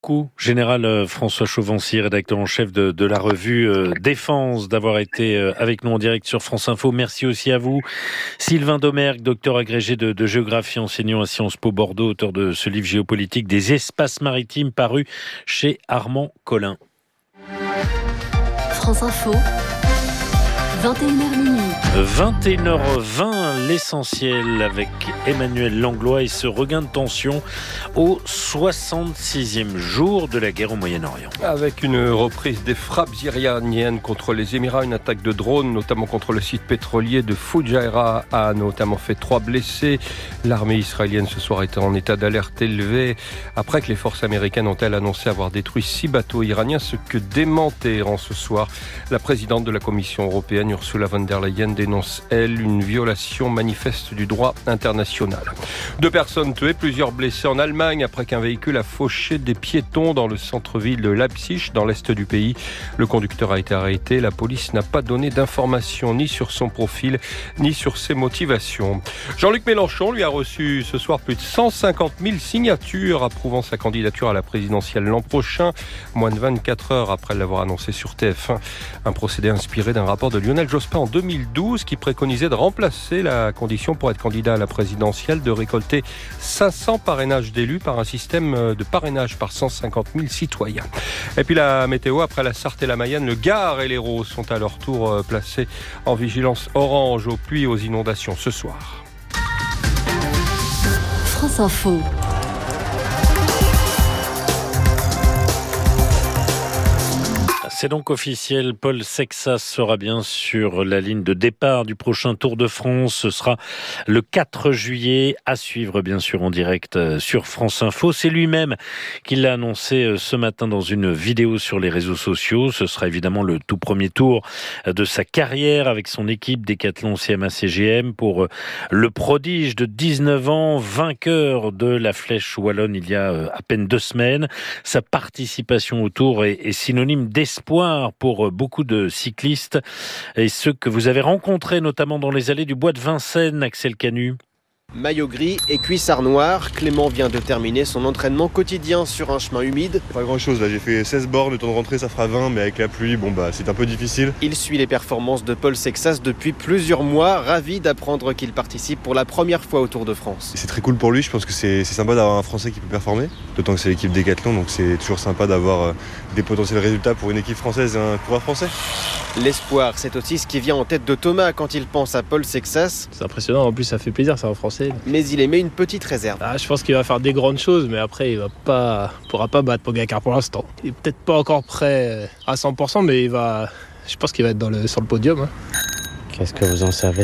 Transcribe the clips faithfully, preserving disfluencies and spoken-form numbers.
beaucoup, Général François Chauvency, rédacteur en chef de, de la revue euh, Défense, d'avoir été euh, avec nous en direct sur France Info. Merci aussi à vous. Sylvain Domergue, docteur agrégé de, de géographie, enseignant à Sciences Po Bordeaux, auteur de ce livre géopolitique des espaces maritimes paru chez Armand Collin. France Info, vingt et une heures minuit. vingt et une heures vingt, l'essentiel avec Emmanuel Langlois et ce regain de tension au soixante-sixième jour de la guerre au Moyen-Orient. Avec une reprise des frappes iraniennes contre les Émirats, une attaque de drones, notamment contre le site pétrolier de Fujairah, a notamment fait trois blessés. L'armée israélienne ce soir était en état d'alerte élevée après que les forces américaines ont-elles annoncé avoir détruit six bateaux iraniens, ce que dément Téhéran ce soir. La présidente de la Commission européenne, Ursula von der Leyen, dénonce, elle, une violation manifeste du droit international. Deux personnes tuées, plusieurs blessés en Allemagne après qu'un véhicule a fauché des piétons dans le centre-ville de Leipzig, dans l'est du pays. Le conducteur a été arrêté. La police n'a pas donné d'informations ni sur son profil, ni sur ses motivations. Jean-Luc Mélenchon, lui, a reçu ce soir plus de cent cinquante mille signatures approuvant sa candidature à la présidentielle l'an prochain, moins de vingt-quatre heures après l'avoir annoncé sur T F un. Un procédé inspiré d'un rapport de Lionel Jospin en deux mille douze qui préconisait de remplacer la condition pour être candidat à la présidentielle de récolter cinq cents parrainages d'élus par un système de parrainage par cent cinquante mille citoyens. Et puis la météo, après la Sarthe et la Mayenne, le Gard et l'Hérault sont à leur tour placés en vigilance orange aux pluies et aux inondations ce soir. France Info. C'est donc officiel, Paul Sexas sera bien sur la ligne de départ du prochain Tour de France. Ce sera le quatre juillet, à suivre bien sûr en direct sur France Info. C'est lui-même qui l'a annoncé ce matin dans une vidéo sur les réseaux sociaux. Ce sera évidemment le tout premier tour de sa carrière avec son équipe Décathlon C M A C G M pour le prodige de dix-neuf ans, vainqueur de la Flèche Wallonne il y a à peine deux semaines. Sa participation au Tour est, est synonyme d'espoir pour beaucoup de cyclistes et ceux que vous avez rencontrés notamment dans les allées du bois de Vincennes, Axel Canu. Maillot gris et cuissard noir, Clément vient de terminer son entraînement quotidien sur un chemin humide. Pas grand chose là, j'ai fait seize bornes, le temps de rentrer ça fera vingt, mais avec la pluie, bon bah c'est un peu difficile. Il suit les performances de Paul Sexas depuis plusieurs mois, ravi d'apprendre qu'il participe pour la première fois au Tour de France. C'est très cool pour lui, je pense que c'est, c'est sympa d'avoir un Français qui peut performer, d'autant que c'est l'équipe Décathlon, donc c'est toujours sympa d'avoir des potentiels résultats pour une équipe française et un coureur français. L'espoir, c'est aussi ce qui vient en tête de Thomas quand il pense à Paul Sexas. C'est impressionnant, en plus ça fait plaisir, c'est un Français. Mais il émet une petite réserve. Ah, je pense qu'il va faire des grandes choses, mais après il va pas, pourra pas battre Pogacar pour l'instant. Il est peut-être pas encore prêt à cent pour cent, mais il va, je pense qu'il va être dans le, sur le podium. Hein. Qu'est-ce que vous en savez?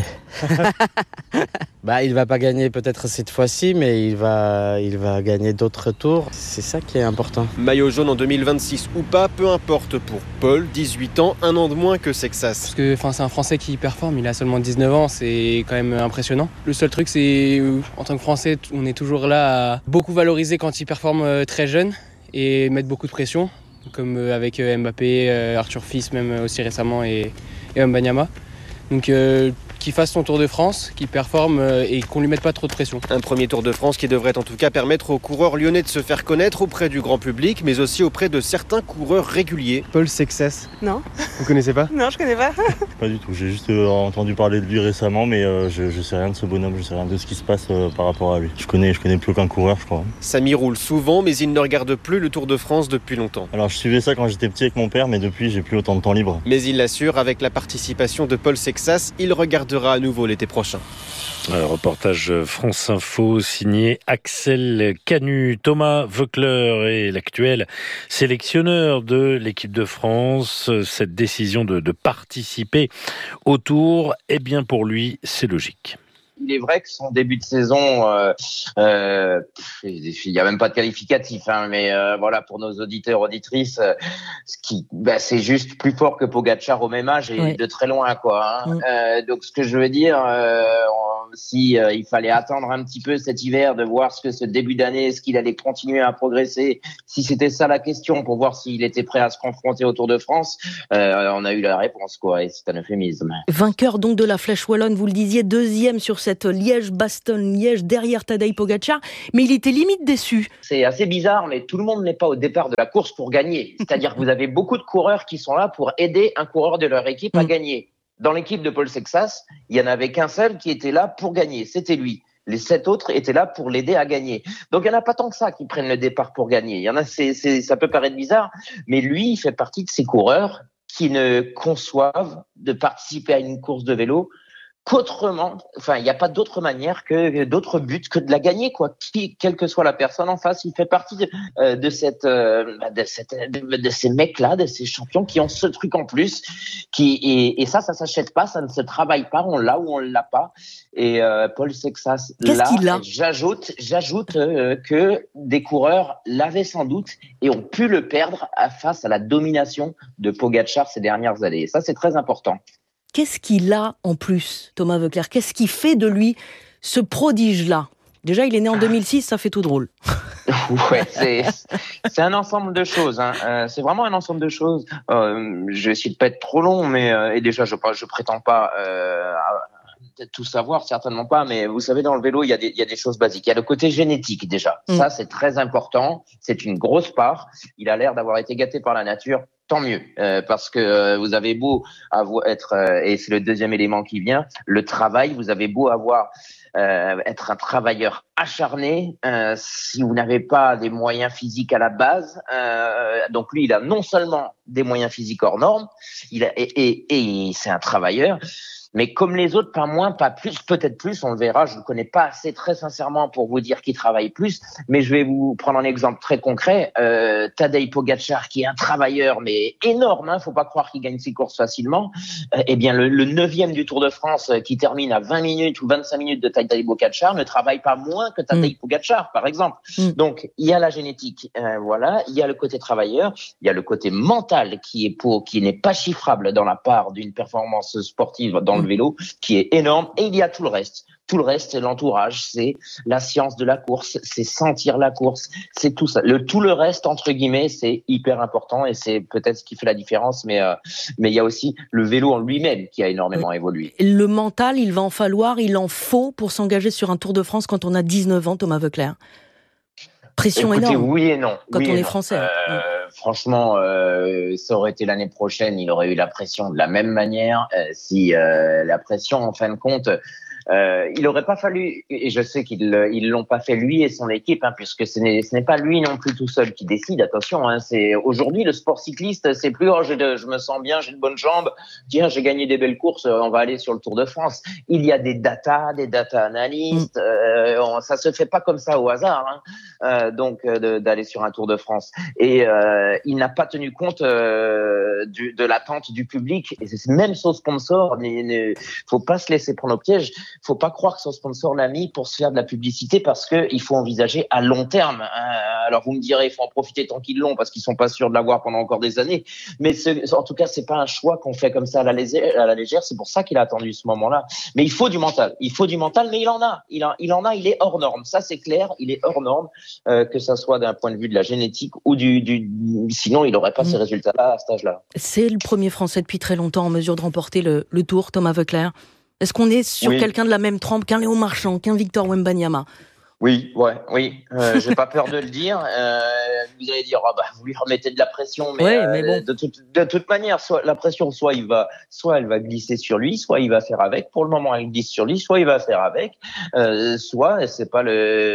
Bah, il va pas gagner peut-être cette fois-ci, mais il va, il va gagner d'autres tours. C'est ça qui est important. Maillot jaune en deux mille vingt-six ou pas, peu importe pour Paul, dix-huit ans, un an de moins que Sexas. Parce que enfin, c'est un Français qui performe, il a seulement dix-neuf ans, c'est quand même impressionnant. Le seul truc, c'est en tant que Français, on est toujours là à beaucoup valoriser quand il performe très jeune et mettre beaucoup de pression, comme avec Mbappé, Arthur Fils, même aussi récemment, et, et Mbanyama. Donc euh, qu'il fasse son Tour de France, qu'il performe euh, et qu'on lui mette pas trop de pression. Un premier Tour de France qui devrait en tout cas permettre aux coureurs lyonnais de se faire connaître auprès du grand public, mais aussi auprès de certains coureurs réguliers. Paul Sexas. Non. Vous connaissez pas? Non, je connais pas. Pas du tout, j'ai juste euh, entendu parler de lui récemment, mais euh, je, je sais rien de ce bonhomme, je sais rien de ce qui se passe euh, par rapport à lui. Je connais, je connais plus aucun coureur, je crois. Samy roule souvent, mais il ne regarde plus le Tour de France depuis longtemps. Alors je suivais ça quand j'étais petit avec mon père, mais depuis j'ai plus autant de temps libre. Mais il l'assure, avec la participation de Paul Sexas, il regardera à nouveau l'été prochain. Un reportage France Info signé Axel Canu. Thomas Voeckler est l'actuel sélectionneur de l'équipe de France. Cette décision de, de participer au Tour, eh bien pour lui, c'est logique. Il est vrai que son début de saison, euh, euh, il n'y a même pas de qualificatif, hein, mais euh, voilà, pour nos auditeurs, auditrices, euh, ce qui, bah, c'est juste plus fort que Pogacar au même âge et oui. de très loin, quoi. Hein. Mm. Euh, donc, ce que je veux dire, euh, si euh, il fallait attendre un petit peu cet hiver de voir ce que ce début d'année, est-ce qu'il allait continuer à progresser, si c'était ça la question pour voir s'il était prêt à se confronter au Tour de France, euh, on a eu la réponse, quoi, et c'est un euphémisme. Vainqueur donc de la Flèche Wallonne, vous le disiez, deuxième sur cette Liège-Bastogne-Liège derrière Tadej Pogačar, mais il était limite déçu. C'est assez bizarre, mais tout le monde n'est pas au départ de la course pour gagner. C'est-à-dire que vous avez beaucoup de coureurs qui sont là pour aider un coureur de leur équipe à mmh. gagner. Dans l'équipe de Paul Sexas, il y en avait qu'un seul qui était là pour gagner, c'était lui. Les sept autres étaient là pour l'aider à gagner. Donc il y en a pas tant que ça qui prennent le départ pour gagner. Il y en a, c'est, c'est, ça peut paraître bizarre, mais lui, il fait partie de ces coureurs qui ne conçoivent de participer à une course de vélo qu'autrement, enfin, il n'y a pas d'autre manière que d'autres buts que de la gagner, quoi. Qui, quelle que soit la personne en face, il fait partie de, euh, de cette, euh, de cette, de, de ces mecs-là, de ces champions qui ont ce truc en plus, qui et, et ça, ça s'achète pas, ça ne se travaille pas, on l'a ou on l'a pas. Et euh, Paul Sexas, Qu'est-ce là, qu'il a j'ajoute, j'ajoute euh, que des coureurs l'avaient sans doute et ont pu le perdre à, face à la domination de Pogačar ces dernières années. Et ça, c'est très important. Qu'est-ce qu'il a en plus, Thomas Voeckler ? Qu'est-ce qui fait de lui ce prodige-là ? Déjà, il est né en deux mille six, ça fait tout drôle. Ouais, c'est, c'est un ensemble de choses. Hein. Euh, c'est vraiment un ensemble de choses. Euh, je vais essayer de pas être trop long, mais euh, et déjà, je, je prétends pas euh, à tout savoir, certainement pas. Mais vous savez, dans le vélo, il y a des, il y a des choses basiques. Il y a le côté génétique déjà. Mmh. Ça, c'est très important. C'est une grosse part. Il a l'air d'avoir été gâté par la nature. Tant mieux, euh, parce que euh, vous avez beau avoir, être, euh, et c'est le deuxième élément qui vient, le travail, vous avez beau avoir, euh, être un travailleur acharné, euh, si vous n'avez pas des moyens physiques à la base, euh, donc lui, il a non seulement des moyens physiques hors normes, il a, et, et, et c'est un travailleur, mais comme les autres, pas moins, pas plus, peut-être plus, on le verra. Je ne le connais pas assez très sincèrement pour vous dire qu'il travaille plus, mais je vais vous prendre un exemple très concret. Euh, Tadej Pogačar, qui est un travailleur, mais énorme, hein, faut pas croire qu'il gagne ses courses facilement. Euh, eh bien, le, le neuvième du Tour de France, euh, qui termine à vingt minutes ou vingt-cinq minutes de Tadej Pogačar, ne travaille pas moins que Tadej mmh. Pogačar, par exemple. Mmh. Donc, il y a la génétique, euh, voilà, il y a le côté travailleur, il y a le côté mental qui est pour, qui n'est pas chiffrable dans la part d'une performance sportive dans le vélo, qui est énorme, et il y a tout le reste. Tout le reste, c'est l'entourage, c'est la science de la course, c'est sentir la course, c'est tout ça. Le tout le reste, entre guillemets, c'est hyper important et c'est peut-être ce qui fait la différence, mais euh, mais il y a aussi le vélo en lui-même qui a énormément oui. évolué. Le mental, il va en falloir, il en faut pour s'engager sur un Tour de France quand on a dix-neuf ans, Thomas Voeckler. Pression Écoutez, énorme. Oui et non. Quand oui on est non. français. Euh, oui. Franchement, euh, ça aurait été l'année prochaine, il aurait eu la pression de la même manière. Euh, si euh, la pression, en fin de compte, euh, il aurait pas fallu, et je sais qu'ils ils l'ont pas fait lui et son équipe, hein, puisque ce n'est, ce n'est pas lui non plus tout seul qui décide. Attention, hein, c'est aujourd'hui le sport cycliste, c'est plus oh, j'ai de, je me sens bien, j'ai de bonnes jambes, tiens j'ai gagné des belles courses, on va aller sur le Tour de France. Il y a des data, des data analystes, mmh. euh, on, ça se fait pas comme ça au hasard, hein, euh, donc euh, de, d'aller sur un Tour de France. Et euh, il n'a pas tenu compte euh, du, de l'attente du public, et c'est même son sponsor. Il ne faut pas se laisser prendre au piège. Faut pas croire que son sponsor l'a mis pour se faire de la publicité, parce que il faut envisager à long terme. Alors vous me direz, il faut en profiter tant qu'ils l'ont, parce qu'ils sont pas sûrs de l'avoir pendant encore des années. Mais ce, en tout cas, c'est pas un choix qu'on fait comme ça à la légère. À la légère. C'est pour ça qu'il a attendu ce moment-là. Mais il faut du mental. Il faut du mental, mais il en a. Il en, il en a. Il est hors norme. Ça, c'est clair. Il est hors norme, euh, que ça soit d'un point de vue de la génétique ou du, du sinon, il n'aurait pas mmh. ces résultats-là à cet âge-là. C'est le premier Français depuis très longtemps en mesure de remporter le, le Tour, Thomas Voeckler. Est-ce qu'on est sur oui. quelqu'un de la même trempe qu'un Léon Marchand, qu'un Victor Wembanyama ? Oui, ouais, oui. Euh, j'ai pas peur de le dire. Euh, vous allez dire, oh bah, vous lui remettez de la pression, mais, ouais, mais bon. euh, de, toute, de toute manière, soit la pression, soit il va, soit elle va glisser sur lui, soit il va faire avec. Pour le moment, elle glisse sur lui, soit il va faire avec, euh, soit c'est pas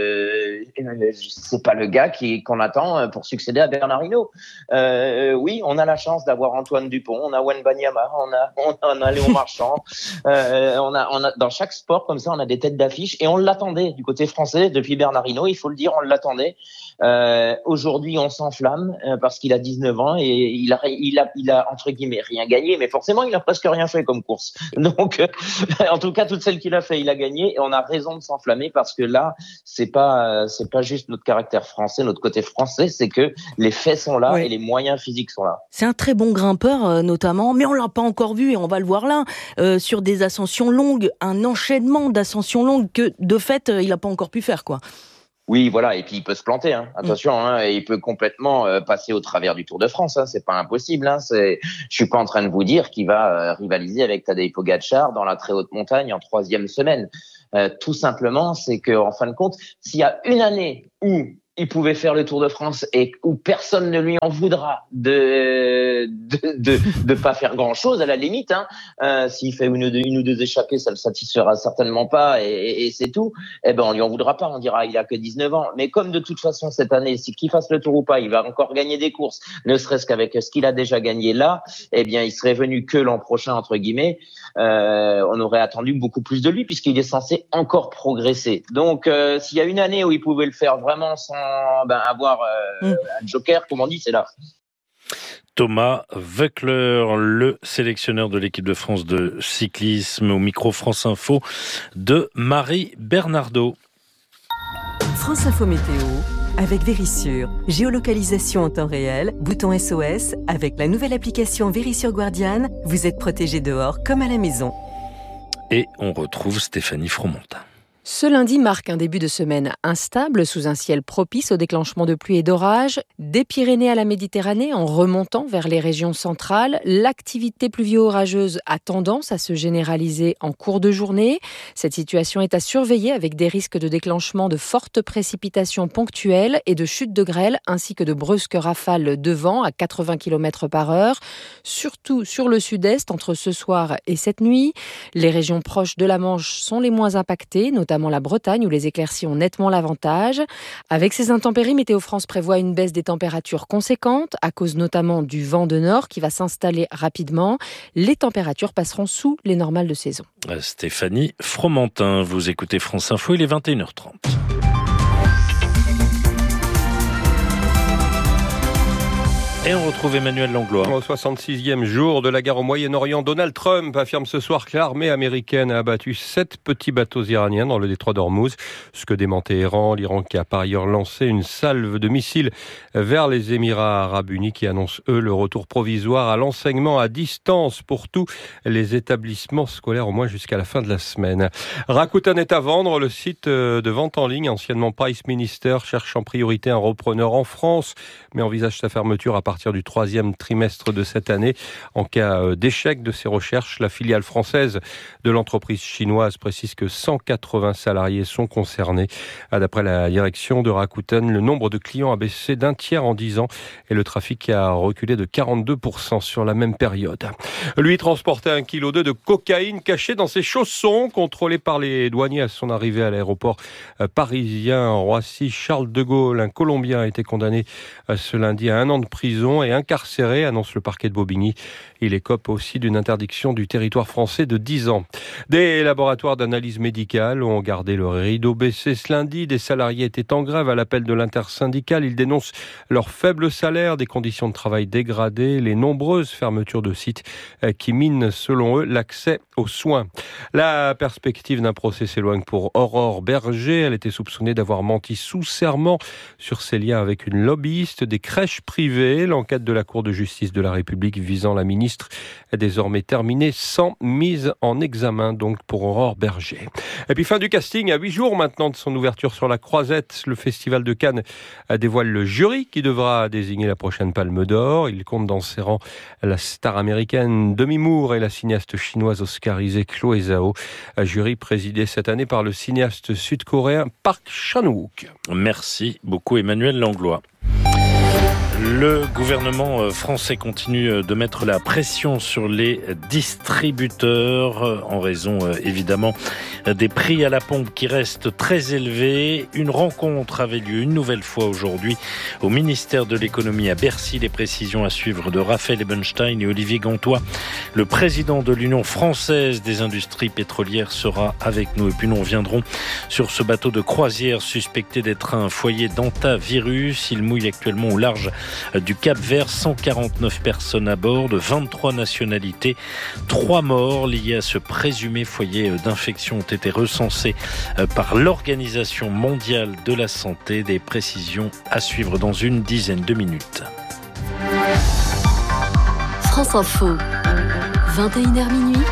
le, c'est pas le gars qui qu'on attend pour succéder à Bernard Hinault. Euh, oui, on a la chance d'avoir Antoine Dupont, on a Wembanyama, on a, on a, on a Léon Marchand, euh, on a, on a dans chaque sport comme ça, on a des têtes d'affiche et on l'attendait du côté français. depuis Bernard Hinault, il faut le dire, on l'attendait. Euh, aujourd'hui, on s'enflamme euh, parce qu'il a dix-neuf ans et il a, il a, il a entre guillemets rien gagné, mais forcément, il a presque rien fait comme course. Donc, euh, en tout cas, toutes celles qu'il a fait, il a gagné et on a raison de s'enflammer parce que là, c'est pas, c'est pas juste notre caractère français, notre côté français, c'est que les faits sont là ouais. et les moyens physiques sont là. C'est un très bon grimpeur, euh, notamment, mais on l'a pas encore vu et on va le voir là, euh, sur des ascensions longues, un enchaînement d'ascensions longues que, de fait, euh, il a pas encore pu faire, quoi. Oui, voilà, et puis il peut se planter, hein. Attention, hein, il peut complètement euh, passer au travers du Tour de France, hein. C'est pas impossible, hein. C'est, je suis pas en train de vous dire qu'il va euh, rivaliser avec Tadej Pogačar dans la très haute montagne en troisième semaine. Euh, tout simplement, c'est que en fin de compte, s'il y a une année où il pouvait faire le Tour de France et où personne ne lui en voudra de de de, de pas faire grand chose à la limite, hein. Euh, s'il fait une, une ou deux échappées, ça le satisfera certainement pas et, et, et c'est tout. Eh ben on lui en voudra pas, on dira il a que dix-neuf ans. Mais comme de toute façon cette année, si qu'il fasse le Tour ou pas, il va encore gagner des courses, ne serait-ce qu'avec ce qu'il a déjà gagné là, eh bien il serait venu que l'an prochain entre guillemets. Euh, on aurait attendu beaucoup plus de lui puisqu'il est censé encore progresser. Donc euh, s'il y a une année où il pouvait le faire vraiment sans ben, avoir euh, mmh. un joker, comme on dit, c'est là. Thomas Voeckler, le sélectionneur de l'équipe de France de cyclisme, au micro France Info de Marie Bernardo. France Info Météo avec Vérissure. Géolocalisation en temps réel, bouton S O S. Avec la nouvelle application Vérissure Guardian, vous êtes protégé dehors comme à la maison. Et on retrouve Stéphanie Fromontin. Ce lundi marque un début de semaine instable sous un ciel propice au déclenchement de pluie et d'orage. Des Pyrénées à la Méditerranée en remontant vers les régions centrales, l'activité pluvio-orageuse a tendance à se généraliser en cours de journée. Cette situation est à surveiller avec des risques de déclenchement de fortes précipitations ponctuelles et de chutes de grêle ainsi que de brusques rafales de vent à quatre-vingts kilomètres par heure, surtout sur le sud-est entre ce soir et cette nuit. Les régions proches de la Manche sont les moins impactées, notamment notamment la Bretagne où les éclaircies ont nettement l'avantage. Avec ces intempéries, Météo France prévoit une baisse des températures conséquentes à cause notamment du vent de nord qui va s'installer rapidement. Les températures passeront sous les normales de saison. Stéphanie Fromentin, vous écoutez France Info, il est vingt et une heures trente. Et on retrouve Emmanuel Langlois. Au soixante-sixième jour de la guerre au Moyen-Orient, Donald Trump affirme ce soir que l'armée américaine a abattu sept petits bateaux iraniens dans le détroit d'Ormuz. Ce que dément Téhéran, l'Iran qui a par ailleurs lancé une salve de missiles vers les Émirats arabes unis qui annoncent eux le retour provisoire à l'enseignement à distance pour tous les établissements scolaires au moins jusqu'à la fin de la semaine. Rakuten est à vendre. Le site de vente en ligne, anciennement Price Minister, cherche en priorité un repreneur en France, mais envisage sa fermeture à partir du troisième trimestre de cette année. En cas d'échec de ces recherches, la filiale française de l'entreprise chinoise précise que cent quatre-vingts salariés sont concernés. D'après la direction de Rakuten, le nombre de clients a baissé d'un tiers en dix ans et le trafic a reculé de quarante-deux pour cent sur la même période. Lui transportait un kilo deux de cocaïne caché dans ses chaussons, contrôlé par les douaniers à son arrivée à l'aéroport parisien Roissy Charles de Gaulle. Un Colombien a été condamné ce lundi à un an de prison et incarcéré, annonce le parquet de Bobigny. Il écope aussi d'une interdiction du territoire français de dix ans. Des laboratoires d'analyse médicale ont gardé le rideau baissé ce lundi. Des salariés étaient en grève à l'appel de l'intersyndicale. Ils dénoncent leur faible salaire, des conditions de travail dégradées, les nombreuses fermetures de sites qui minent, selon eux, l'accès aux soins. La perspective d'un procès s'éloigne pour Aurore Berger. Elle était soupçonnée d'avoir menti sous serment sur ses liens avec une lobbyiste des crèches privées. L'enquête de la Cour de justice de la République visant la ministre est désormais terminée sans mise en examen donc pour Aurore Berger. Et puis fin du casting à huit jours maintenant de son ouverture sur la Croisette. Le Festival de Cannes dévoile le jury qui devra désigner la prochaine Palme d'Or. Il compte dans ses rangs la star américaine Demi Moore et la cinéaste chinoise oscarisée Chloé Zhao. Un jury présidé cette année par le cinéaste sud-coréen Park Chan-wook. Merci beaucoup Emmanuel Langlois. Le gouvernement français continue de mettre la pression sur les distributeurs en raison évidemment des prix à la pompe qui restent très élevés. Une rencontre avait lieu une nouvelle fois aujourd'hui au ministère de l'économie à Bercy. Les précisions à suivre de Raphaël Ebenstein et Olivier Gantois. Le président de l'Union française des industries pétrolières sera avec nous. Et puis nous reviendrons sur ce bateau de croisière suspecté d'être un foyer d'hantavirus. Il mouille actuellement au large du Cap-Vert, cent quarante-neuf personnes à bord de vingt-trois nationalités. Trois morts liés à ce présumé foyer d'infection ont été recensés par l'Organisation mondiale de la santé. Des précisions à suivre dans une dizaine de minutes. France Info, vingt et une heures minuit.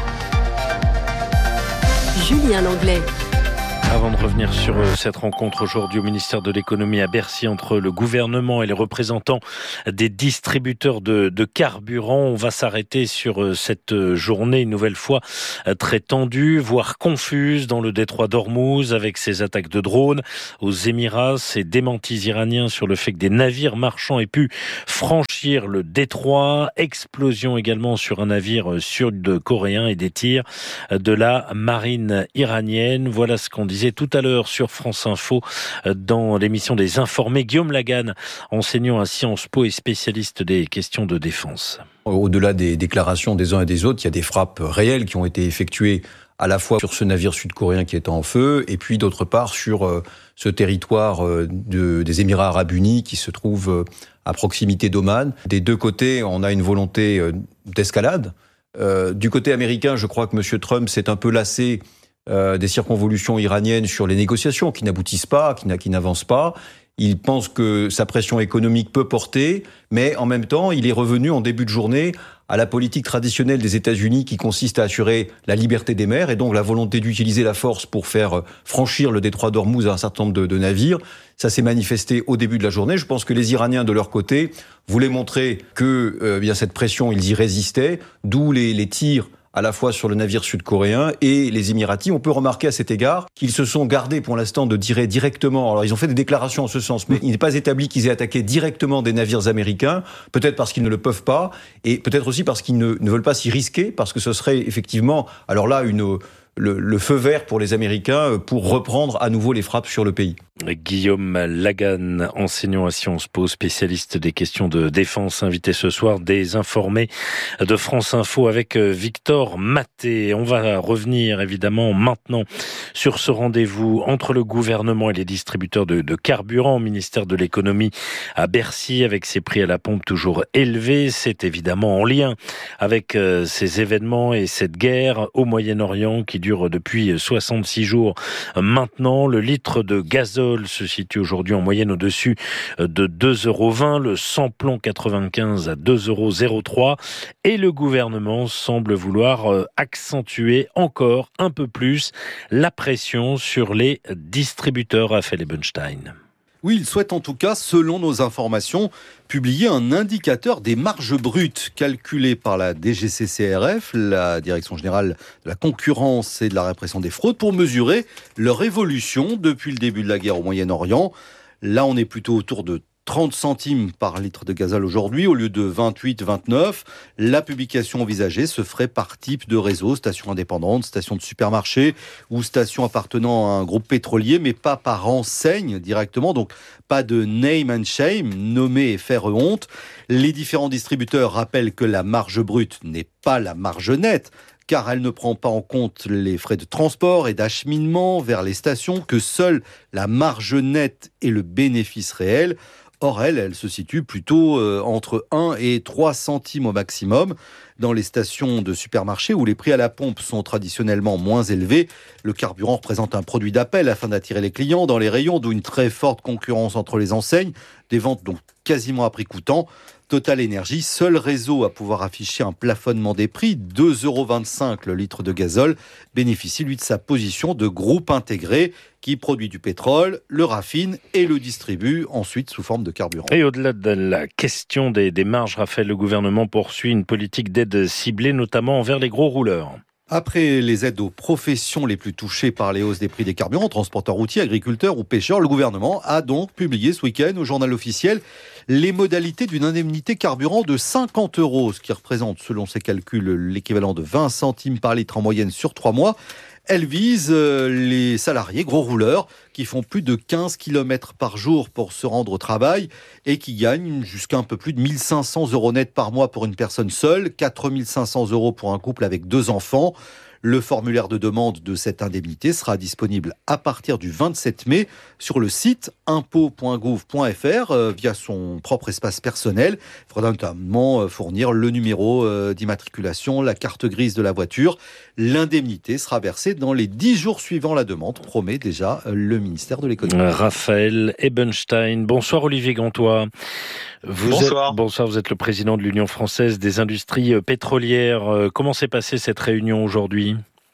Julien Langlais. Avant de revenir sur cette rencontre aujourd'hui au ministère de l'économie à Bercy entre le gouvernement et les représentants des distributeurs de, de carburant, on va s'arrêter sur cette journée une nouvelle fois très tendue, voire confuse dans le détroit d'Ormuz avec ces attaques de drones aux Émirats, ces démentis iraniens sur le fait que des navires marchands aient pu franchir le détroit, explosion également sur un navire sud-coréen et des tirs de la marine iranienne. Voilà ce qu'on disait tout à l'heure sur France Info dans l'émission des Informés. Guillaume Lagan, enseignant à Sciences Po et spécialiste des questions de défense. Au-delà des déclarations des uns et des autres, il y a des frappes réelles qui ont été effectuées à la fois sur ce navire sud-coréen qui est en feu et puis d'autre part sur ce territoire de, des Émirats arabes unis qui se trouve à proximité d'Oman. Des deux côtés, on a une volonté d'escalade. Euh, du côté américain, je crois que M. Trump s'est un peu lassé Euh, des circonvolutions iraniennes sur les négociations qui n'aboutissent pas, qui, qui n'avancent pas. Il pense que sa pression économique peut porter, mais en même temps, il est revenu en début de journée à la politique traditionnelle des États-Unis qui consiste à assurer la liberté des mers et donc la volonté d'utiliser la force pour faire franchir le détroit d'Ormuz à un certain nombre de, de navires. Ça s'est manifesté au début de la journée. Je pense que les Iraniens, de leur côté, voulaient montrer que euh, bien cette pression, ils y résistaient, d'où les, les tirs à la fois sur le navire sud-coréen et les Émiratis. On peut remarquer à cet égard qu'ils se sont gardés pour l'instant de tirer directement. Alors ils ont fait des déclarations en ce sens, mais il n'est pas établi qu'ils aient attaqué directement des navires américains, peut-être parce qu'ils ne le peuvent pas, et peut-être aussi parce qu'ils ne, ne veulent pas s'y risquer, parce que ce serait effectivement, alors là, une... Le, le feu vert pour les Américains pour reprendre à nouveau les frappes sur le pays. Guillaume Lagan, enseignant à Sciences Po, spécialiste des questions de défense, invité ce soir des Informés de France Info avec Victor Maté. On va revenir évidemment maintenant sur ce rendez-vous entre le gouvernement et les distributeurs de, de carburant au ministère de l'économie à Bercy avec ses prix à la pompe toujours élevés. C'est évidemment en lien avec euh, ces événements et cette guerre au Moyen-Orient qui dure depuis soixante-six jours. Maintenant, le litre de gazole se situe aujourd'hui en moyenne au-dessus de deux euros vingt, le sans-plomb quatre-vingt-quinze à deux euros zéro trois et le gouvernement semble vouloir accentuer encore un peu plus la pression sur les distributeurs. Raphaël Ebenstein. Oui, il souhaite en tout cas, selon nos informations, publier un indicateur des marges brutes calculé par la D G C C R F, la Direction générale de la concurrence et de la répression des fraudes, pour mesurer leur évolution depuis le début de la guerre au Moyen-Orient. Là, on est plutôt autour de trente centimes par litre de gazole aujourd'hui, au lieu de vingt-huit, vingt-neuf. La publication envisagée se ferait par type de réseau, station indépendante, station de supermarché ou station appartenant à un groupe pétrolier, mais pas par enseigne directement. Donc, pas de name and shame, nommer et faire honte. Les différents distributeurs rappellent que la marge brute n'est pas la marge nette, car elle ne prend pas en compte les frais de transport et d'acheminement vers les stations, que seule la marge nette est le bénéfice réel. Or, elle, elle se situe plutôt euh, entre un et trois centimes au maximum. Dans les stations de supermarché où les prix à la pompe sont traditionnellement moins élevés, le carburant représente un produit d'appel afin d'attirer les clients dans les rayons, d'où une très forte concurrence entre les enseignes, des ventes donc quasiment à prix coûtant. Total Énergie, seul réseau à pouvoir afficher un plafonnement des prix, deux euros vingt-cinq le litre de gazole, bénéficie lui de sa position de groupe intégré qui produit du pétrole, le raffine et le distribue ensuite sous forme de carburant. Et au-delà de la question des, des marges, Raphaël, le gouvernement poursuit une politique d'aide ciblée, notamment envers les gros rouleurs. Après les aides aux professions les plus touchées par les hausses des prix des carburants, transporteurs routiers, agriculteurs ou pêcheurs, le gouvernement a donc publié ce week-end au journal officiel les modalités d'une indemnité carburant de cinquante euros, ce qui représente, selon ses calculs, l'équivalent de vingt centimes par litre en moyenne sur trois mois. Elle vise les salariés gros rouleurs qui font plus de quinze kilomètres par jour pour se rendre au travail et qui gagnent jusqu'à un peu plus de mille cinq cents euros net par mois pour une personne seule, quatre mille cinq cents euros pour un couple avec deux enfants. Le formulaire de demande de cette indemnité sera disponible à partir du vingt-sept mai sur le site impôt point gouv point f r euh, via son propre espace personnel. Il faudra notamment fournir le numéro euh, d'immatriculation, la carte grise de la voiture. L'indemnité sera versée dans les dix jours suivant la demande, promet déjà le ministère de l'économie. Raphaël Ebenstein. Bonsoir Olivier Gantois. Vous bonsoir. Êtes, bonsoir, vous êtes le président de l'Union française des industries pétrolières. Comment s'est passée cette réunion aujourd'hui ?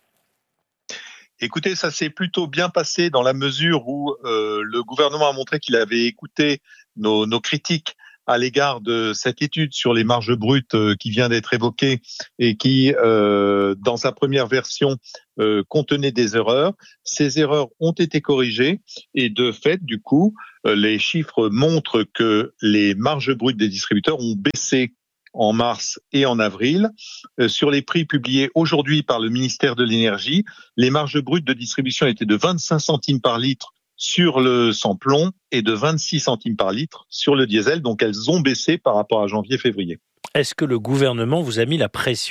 Écoutez, ça s'est plutôt bien passé dans la mesure où euh, le gouvernement a montré qu'il avait écouté nos, nos critiques à l'égard de cette étude sur les marges brutes euh, qui vient d'être évoquée et qui, euh, dans sa première version, euh, contenait des erreurs. Ces erreurs ont été corrigées et de fait, du coup, euh, les chiffres montrent que les marges brutes des distributeurs ont baissé en mars et en avril. Euh, sur les prix publiés aujourd'hui par le ministère de l'Énergie, les marges brutes de distribution étaient de vingt-cinq centimes par litre sur le sans-plomb et de vingt-six centimes par litre sur le diesel. Donc elles ont baissé par rapport à janvier-février. Est-ce que le gouvernement vous a mis la pression ?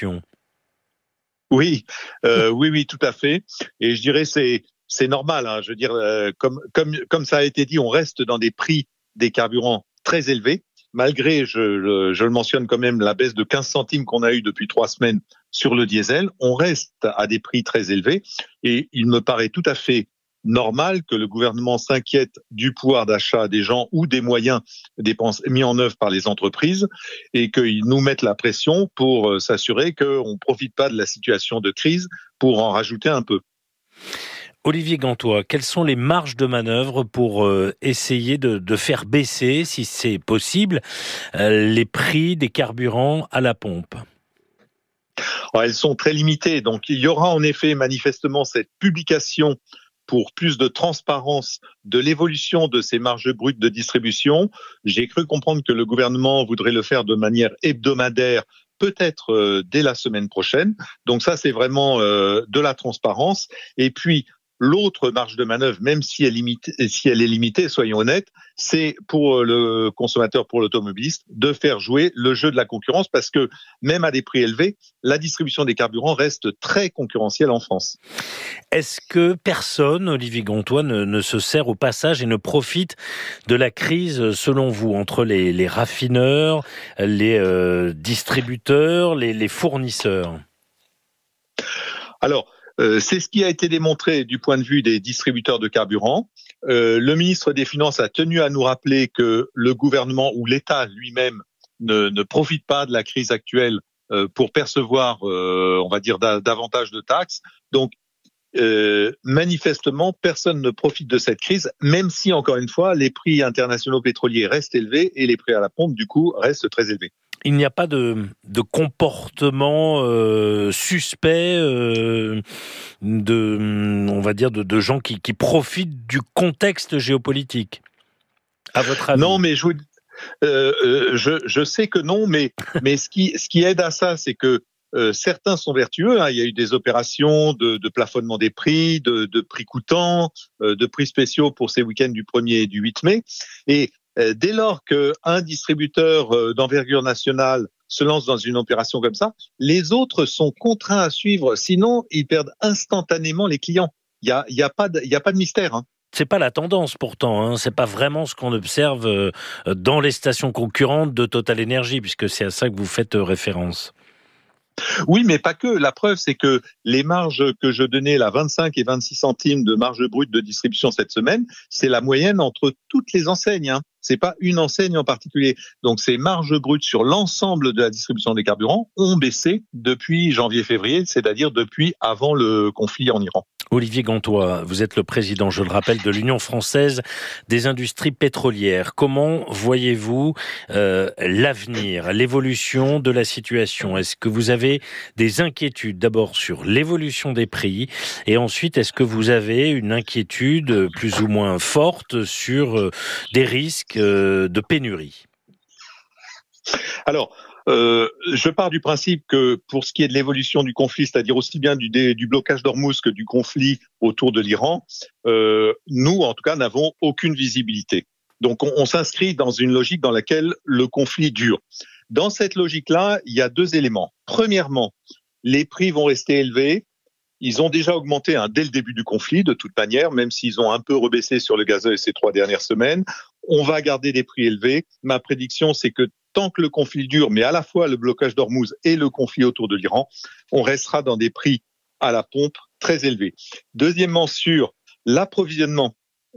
Oui, euh, oui, oui, tout à fait. Et je dirais c'est c'est normal. Hein. Je veux dire, euh, comme comme comme ça a été dit, on reste dans des prix des carburants très élevés. Malgré, je, je le mentionne quand même, la baisse de quinze centimes qu'on a eue depuis trois semaines sur le diesel, on reste à des prix très élevés et il me paraît tout à fait normal que le gouvernement s'inquiète du pouvoir d'achat des gens ou des moyens dépensés, mis en œuvre par les entreprises et qu'ils nous mettent la pression pour s'assurer qu'on ne profite pas de la situation de crise pour en rajouter un peu. Olivier Gantois, quelles sont les marges de manœuvre pour euh, essayer de, de faire baisser, si c'est possible, euh, les prix des carburants à la pompe ? Alors, elles sont très limitées. Donc, il y aura en effet manifestement cette publication pour plus de transparence de l'évolution de ces marges brutes de distribution. J'ai cru comprendre que le gouvernement voudrait le faire de manière hebdomadaire, peut-être euh, dès la semaine prochaine. Donc ça, c'est vraiment euh, de la transparence. Et puis, l'autre marge de manœuvre, même si elle, limite, si elle est limitée, soyons honnêtes, c'est pour le consommateur, pour l'automobiliste, de faire jouer le jeu de la concurrence parce que même à des prix élevés, la distribution des carburants reste très concurrentielle en France. Est-ce que personne, Olivier Gantois, ne, ne se sert au passage et ne profite de la crise, selon vous, entre les, les raffineurs, les euh, distributeurs, les, les fournisseurs ? Alors, Euh, c'est ce qui a été démontré du point de vue des distributeurs de carburant. Euh, le ministre des Finances a tenu à nous rappeler que le gouvernement ou l'État lui-même ne, ne profite pas de la crise actuelle euh, pour percevoir, euh, on va dire, da- davantage de taxes. Donc, euh, manifestement, personne ne profite de cette crise, même si, encore une fois, les prix internationaux pétroliers restent élevés et les prix à la pompe, du coup, restent très élevés. Il n'y a pas de, de comportement euh, suspect, euh, de, on va dire, de, de gens qui, qui profitent du contexte géopolitique, à votre avis ? Non, mais je, euh, euh, je, je sais que non, mais, mais ce, qui, ce qui aide à ça, c'est que euh, certains sont vertueux. Hein. Il y a eu des opérations de, de plafonnement des prix, de, de prix coûtants, euh, de prix spéciaux pour ces week-ends du premier et du huit mai. Et dès lors qu'un distributeur d'envergure nationale se lance dans une opération comme ça, les autres sont contraints à suivre. Sinon, ils perdent instantanément les clients. Il y a, il y a pas de, il y a pas de mystère. Hein. C'est pas la tendance pourtant. Hein. C'est pas vraiment ce qu'on observe dans les stations concurrentes de Total Energy, puisque c'est à ça que vous faites référence. Oui, mais pas que. La preuve, c'est que les marges que je donnais, là, vingt-cinq et vingt-six centimes de marge brute de distribution cette semaine, c'est la moyenne entre toutes les enseignes. Hein. C'est pas une enseigne en particulier. Donc, ces marges brutes sur l'ensemble de la distribution des carburants ont baissé depuis janvier-février, c'est-à-dire depuis avant le conflit en Iran. Olivier Gantois, vous êtes le président, je le rappelle, de l'Union française des industries pétrolières. Comment voyez-vous euh, l'avenir, l'évolution de la situation ? Est-ce que vous avez des inquiétudes d'abord sur l'évolution des prix et ensuite est-ce que vous avez une inquiétude plus ou moins forte sur euh, des risques euh, de pénurie ? Alors, euh, je pars du principe que pour ce qui est de l'évolution du conflit, c'est-à-dire aussi bien du, du blocage d'Ormuz que du conflit autour de l'Iran, euh, nous, en tout cas, n'avons aucune visibilité. Donc, on, on s'inscrit dans une logique dans laquelle le conflit dure. Dans cette logique-là, il y a deux éléments. Premièrement, les prix vont rester élevés. Ils ont déjà augmenté hein, dès le début du conflit, de toute manière, même s'ils ont un peu rebaissé sur le gazoil ces trois dernières semaines. On va garder des prix élevés. Ma prédiction, c'est que tant que le conflit dure, mais à la fois le blocage d'Ormuz et le conflit autour de l'Iran, on restera dans des prix à la pompe très élevés. Deuxièmement, sur l'approvisionnement,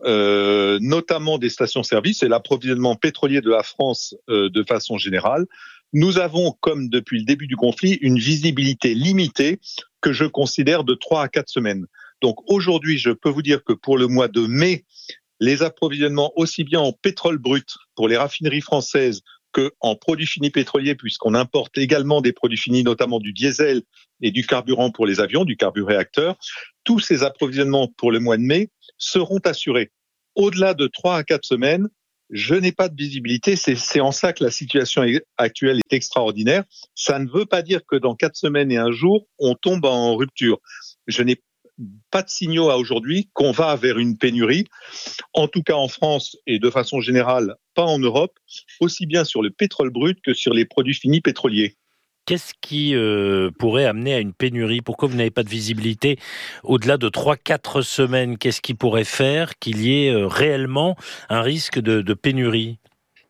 euh, notamment des stations-service et l'approvisionnement pétrolier de la France euh, de façon générale, nous avons, comme depuis le début du conflit, une visibilité limitée que je considère de trois à quatre semaines. Donc aujourd'hui, je peux vous dire que pour le mois de mai, les approvisionnements aussi bien en pétrole brut pour les raffineries françaises qu'en produits finis pétroliers, puisqu'on importe également des produits finis, notamment du diesel et du carburant pour les avions, du carburéacteur, tous ces approvisionnements pour le mois de mai seront assurés. Au-delà de trois à quatre semaines, je n'ai pas de visibilité. C'est, c'est en ça que la situation actuelle est extraordinaire. Ça ne veut pas dire que dans quatre semaines et un jour, on tombe en rupture. Je n'ai pas de signaux à aujourd'hui qu'on va vers une pénurie, en tout cas en France et de façon générale, pas en Europe, aussi bien sur le pétrole brut que sur les produits finis pétroliers. Qu'est-ce qui euh, pourrait amener à une pénurie ? Pourquoi vous n'avez pas de visibilité au-delà de trois à quatre semaines ? Qu'est-ce qui pourrait faire qu'il y ait euh, réellement un risque de, de pénurie ?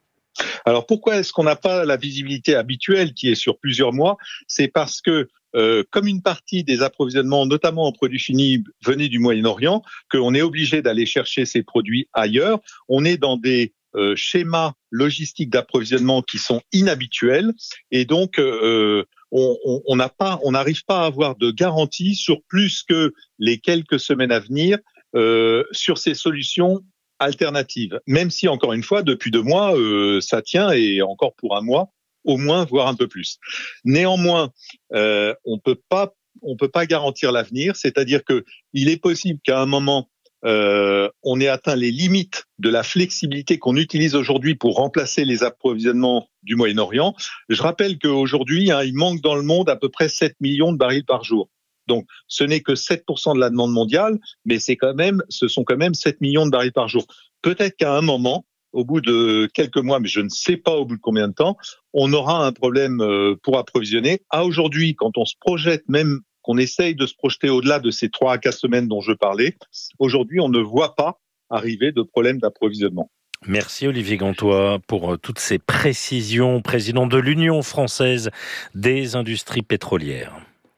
Alors pourquoi est-ce qu'on n'a pas la visibilité habituelle qui est sur plusieurs mois ? C'est parce que Euh, comme une partie des approvisionnements, notamment en produits finis, venaient du Moyen-Orient, qu'on est obligé d'aller chercher ces produits ailleurs. On est dans des euh, schémas logistiques d'approvisionnement qui sont inhabituels, et donc euh, on on n'a pas, on n'arrive pas à avoir de garantie sur plus que les quelques semaines à venir euh, sur ces solutions alternatives. Même si, encore une fois, depuis deux mois, euh, ça tient, et encore pour un mois, au moins, voire un peu plus. Néanmoins, euh, on peut pas, on peut pas garantir l'avenir. C'est-à-dire que il est possible qu'à un moment, euh, on ait atteint les limites de la flexibilité qu'on utilise aujourd'hui pour remplacer les approvisionnements du Moyen-Orient. Je rappelle qu'aujourd'hui, hein, il manque dans le monde à peu près sept millions de barils par jour. Donc, ce n'est que sept pour cent de la demande mondiale, mais c'est quand même, ce sont quand même sept millions de barils par jour. Peut-être qu'à un moment, au bout de quelques mois, mais je ne sais pas au bout de combien de temps, on aura un problème pour approvisionner. À aujourd'hui, quand on se projette, même qu'on essaye de se projeter au-delà de ces trois à quatre semaines dont je parlais, aujourd'hui, on ne voit pas arriver de problème d'approvisionnement. Merci Olivier Gantois pour toutes ces précisions, président de l'Union française des industries pétrolières.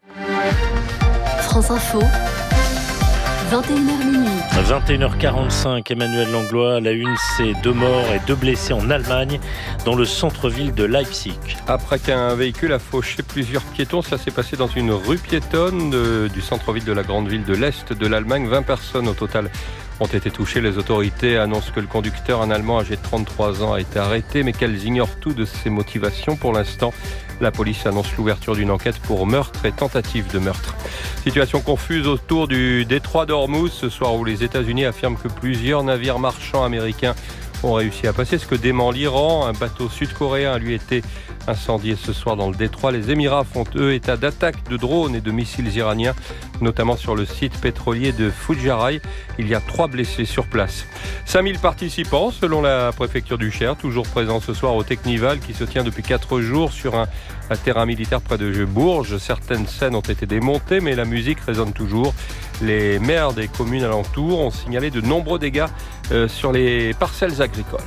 France Info, vingt et une heures minuit. vingt et une heures quarante-cinq, Emmanuel Langlois, à la une, c'est deux morts et deux blessés en Allemagne, dans le centre-ville de Leipzig. Après qu'un véhicule a fauché plusieurs piétons, ça s'est passé dans une rue piétonne de, du centre-ville de la grande ville de l'Est de l'Allemagne. vingt personnes au total ont été touchées. Les autorités annoncent que le conducteur, un Allemand âgé de trente-trois ans, a été arrêté, mais qu'elles ignorent tout de ses motivations. Pour l'instant, la police annonce l'ouverture d'une enquête pour meurtre et tentative de meurtre. Situation confuse autour du détroit d'Ormuz ce soir, où les États-Unis affirment que plusieurs navires marchands américains ont réussi à passer, ce que dément l'Iran. Un bateau sud-coréen a lui été incendié ce soir dans le détroit. Les Émirats font eux état d'attaques de drones et de missiles iraniens, notamment sur le site pétrolier de Fujairah. Il y a trois blessés sur place. cinq mille participants selon la préfecture du Cher, toujours présents ce soir au Technival qui se tient depuis quatre jours sur un, un terrain militaire près de Bourges. Certaines scènes ont été démontées, mais la musique résonne toujours. Les maires des communes alentours ont signalé de nombreux dégâts euh, sur les parcelles agricoles.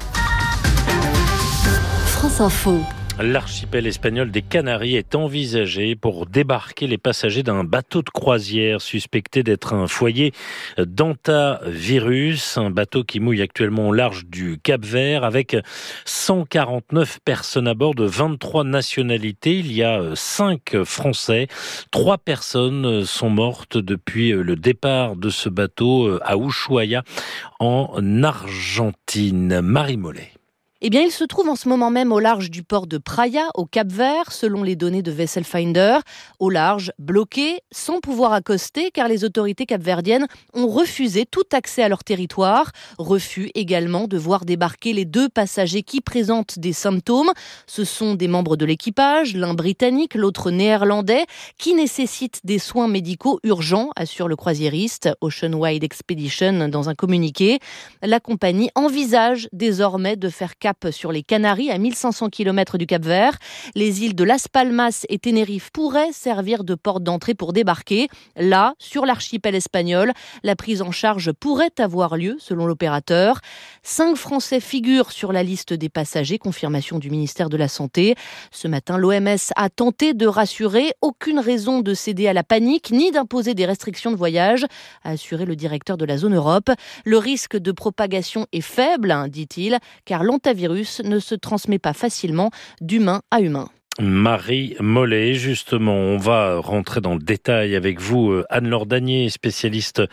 France Info. L'archipel espagnol des Canaries est envisagé pour débarquer les passagers d'un bateau de croisière suspecté d'être un foyer d'hantavirus, un bateau qui mouille actuellement au large du Cap-Vert avec cent quarante-neuf personnes à bord de vingt-trois nationalités. Il y a cinq Français. Trois personnes sont mortes depuis le départ de ce bateau à Ushuaia en Argentine. Marie Mollet. Eh bien, il se trouve en ce moment même au large du port de Praia, au Cap-Vert, selon les données de Vessel Finder. Au large, bloqué, sans pouvoir accoster, car les autorités capverdiennes ont refusé tout accès à leur territoire. Refus également de voir débarquer les deux passagers qui présentent des symptômes. Ce sont des membres de l'équipage, l'un britannique, l'autre néerlandais, qui nécessitent des soins médicaux urgents, assure le croisiériste Ocean Wide Expedition dans un communiqué. La compagnie envisage désormais de faire cap sur les Canaries, à mille cinq cents kilomètres du Cap-Vert. Les îles de Las Palmas et Tenerife pourraient servir de porte d'entrée pour débarquer. Là, sur l'archipel espagnol, la prise en charge pourrait avoir lieu, selon l'opérateur. Cinq Français figurent sur la liste des passagers, confirmation du ministère de la Santé. Ce matin, l'O M S a tenté de rassurer. Aucune raison de céder à la panique, ni d'imposer des restrictions de voyage, a assuré le directeur de la zone Europe. Le risque de propagation est faible, dit-il, car l'hantavirus ne se transmet pas facilement d'humain à humain. Marie Mollet, justement, on va rentrer dans le détail avec vous, Anne-Laure Danier, spécialiste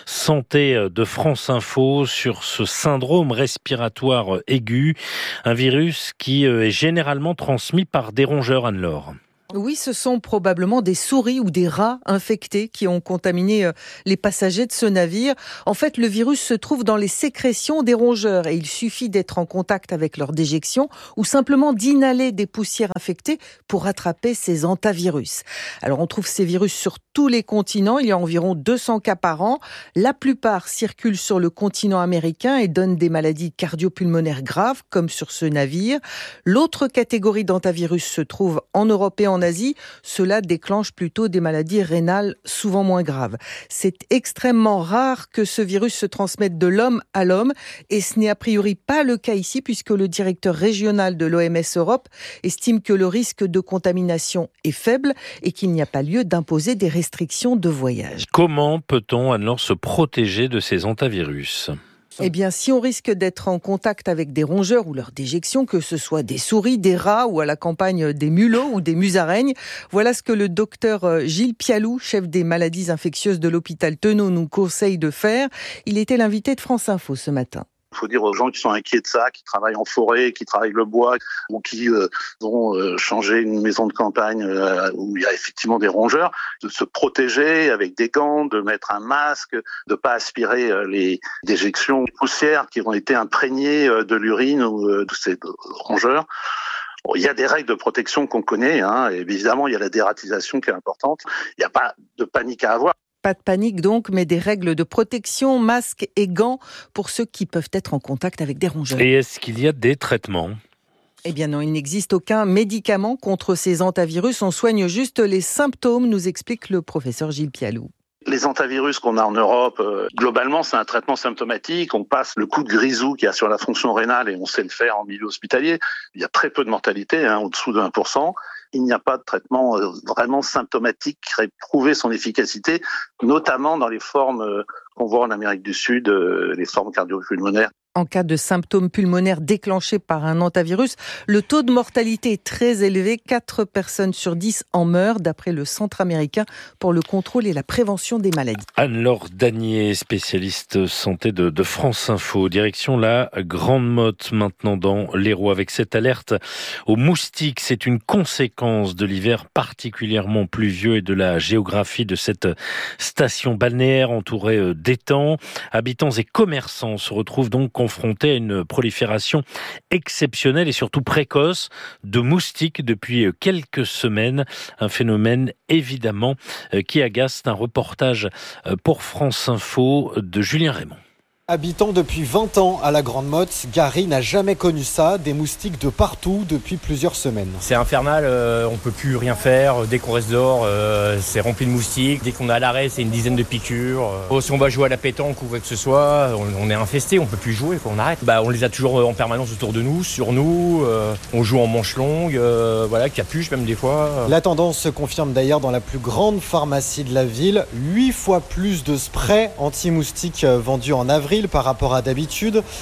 santé de France Info, sur ce syndrome respiratoire aigu, un virus qui est généralement transmis par des rongeurs, Anne-Laure. Oui, ce sont probablement des souris ou des rats infectés qui ont contaminé les passagers de ce navire. En fait, le virus se trouve dans les sécrétions des rongeurs et il suffit d'être en contact avec leur déjection ou simplement d'inhaler des poussières infectées pour attraper ces hantavirus. Alors, on trouve ces virus sur tous les continents. Il y a environ deux cents cas par an. La plupart circulent sur le continent américain et donnent des maladies cardio-pulmonaires graves, comme sur ce navire. L'autre catégorie d'hantavirus se trouve en Europe et en Asie. Cela déclenche plutôt des maladies rénales souvent moins graves. C'est extrêmement rare que ce virus se transmette de l'homme à l'homme et ce n'est a priori pas le cas ici puisque le directeur régional de l'O M S Europe estime que le risque de contamination est faible et qu'il n'y a pas lieu d'imposer des restrictions de voyage. Comment peut-on alors se protéger de ces hantavirus ? Eh bien, si on risque d'être en contact avec des rongeurs ou leur déjection, que ce soit des souris, des rats ou à la campagne des mulots ou des musaraignes, voilà ce que le docteur Gilles Pialou, chef des maladies infectieuses de l'hôpital Tenault, nous conseille de faire. Il était l'invité de France Info ce matin. Il faut dire aux gens qui sont inquiets de ça, qui travaillent en forêt, qui travaillent le bois, ou qui euh, vont euh, changer une maison de campagne euh, où il y a effectivement des rongeurs, de se protéger avec des gants, de mettre un masque, de pas aspirer euh, les déjections poussières qui ont été imprégnées euh, de l'urine ou euh, de ces rongeurs. Bon, il y a des règles de protection qu'on connaît, hein, et évidemment il y a la dératisation qui est importante. Il n'y a pas de panique à avoir. Pas de panique donc, mais des règles de protection, masques et gants pour ceux qui peuvent être en contact avec des rongeurs. Et est-ce qu'il y a des traitements ? Eh bien non, il n'existe aucun médicament contre ces hantavirus. On soigne juste les symptômes, nous explique le professeur Gilles Pialou. Les hantavirus qu'on a en Europe, euh, globalement, c'est un traitement symptomatique. On passe le coup de grisou qu'il y a sur la fonction rénale et on sait le faire en milieu hospitalier. Il y a très peu de mortalité, hein, au-dessous de un pour cent. Il n'y a pas de traitement euh, vraiment symptomatique qui ait prouvé son efficacité, notamment dans les formes euh, qu'on voit en Amérique du Sud, euh, les formes cardio-pulmonaires. En cas de symptômes pulmonaires déclenchés par un hantavirus, le taux de mortalité est très élevé. quatre personnes sur dix en meurent, d'après le Centre américain pour le contrôle et la prévention des maladies. Anne-Laure Danier, spécialiste santé de, de France Info. Direction la Grande Motte, maintenant dans l'Hérault, avec cette alerte aux moustiques. C'est une conséquence de l'hiver particulièrement pluvieux et de la géographie de cette station balnéaire entourée d'étangs. Habitants et commerçants se retrouvent donc confrontés à une prolifération exceptionnelle et surtout précoce de moustiques depuis quelques semaines. Un phénomène évidemment qui agace. Un reportage pour France Info de Julien Raymond. Habitant depuis vingt ans à la Grande Motte, Gary n'a jamais connu ça, des moustiques de partout depuis plusieurs semaines. C'est infernal, euh, on peut plus rien faire, dès qu'on reste dehors, euh, c'est rempli de moustiques, dès qu'on est à l'arrêt, c'est une dizaine de piqûres. Euh, si on va jouer à la pétanque ou quoi que ce soit, on, on est infesté, on peut plus jouer, quoi, on arrête. Bah, on les a toujours en permanence autour de nous, sur nous, euh, on joue en manche longue, euh, voilà, capuche même des fois. La tendance se confirme d'ailleurs dans la plus grande pharmacie de la ville, huit fois plus de sprays anti-moustiques vendus en avril par rapport à d'habitude.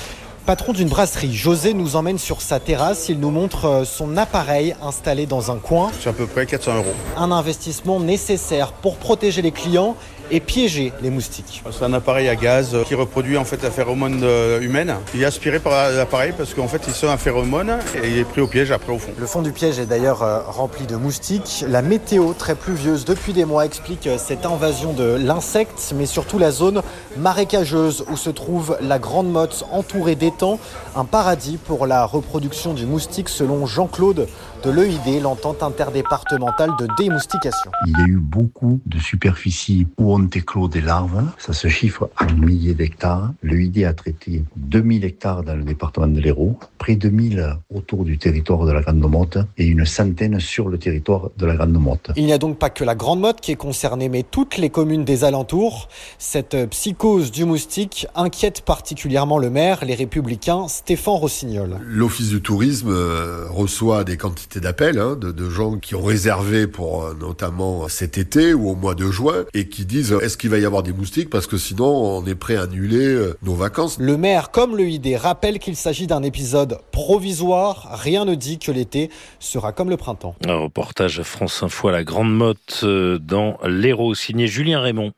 Patron d'une brasserie, José nous emmène sur sa terrasse. Il nous montre son appareil installé dans un coin. C'est à peu près quatre cents euros. Un investissement nécessaire pour protéger les clients et piéger les moustiques. C'est un appareil à gaz qui reproduit en fait la phéromone humaine. Il est aspiré par l'appareil parce qu'en fait il sent un phéromone et il est pris au piège après au fond. Le fond du piège est d'ailleurs rempli de moustiques. La météo très pluvieuse depuis des mois explique cette invasion de l'insecte, mais surtout la zone marécageuse où se trouve la Grande Motte entourée d'étangs. Un paradis pour la reproduction du moustique selon Jean-Claude de l'E I D, l'entente interdépartementale de démoustication. Il y a eu beaucoup de superficies où ont éclos des larves. Ça se chiffre en milliers d'hectares. L'E I D a traité deux mille hectares dans le département de l'Hérault, près de mille autour du territoire de la Grande Motte et une centaine sur le territoire de la Grande Motte. Il n'y a donc pas que la Grande Motte qui est concernée, mais toutes les communes des alentours. Cette psychose du moustique inquiète particulièrement le maire, les Républicains, Stéphane Rossignol. L'Office du tourisme euh, reçoit des quantités d'appels hein, de, de gens qui ont réservé pour euh, notamment cet été ou au mois de juin et qui disent euh, est-ce qu'il va y avoir des moustiques parce que sinon on est prêt à annuler euh, nos vacances. Le maire comme l'E I D rappelle qu'il s'agit d'un épisode provisoire. Rien ne dit que l'été sera comme le printemps. Un reportage France Info à la Grande Motte dans l'Hérault, signé Julien Raymond.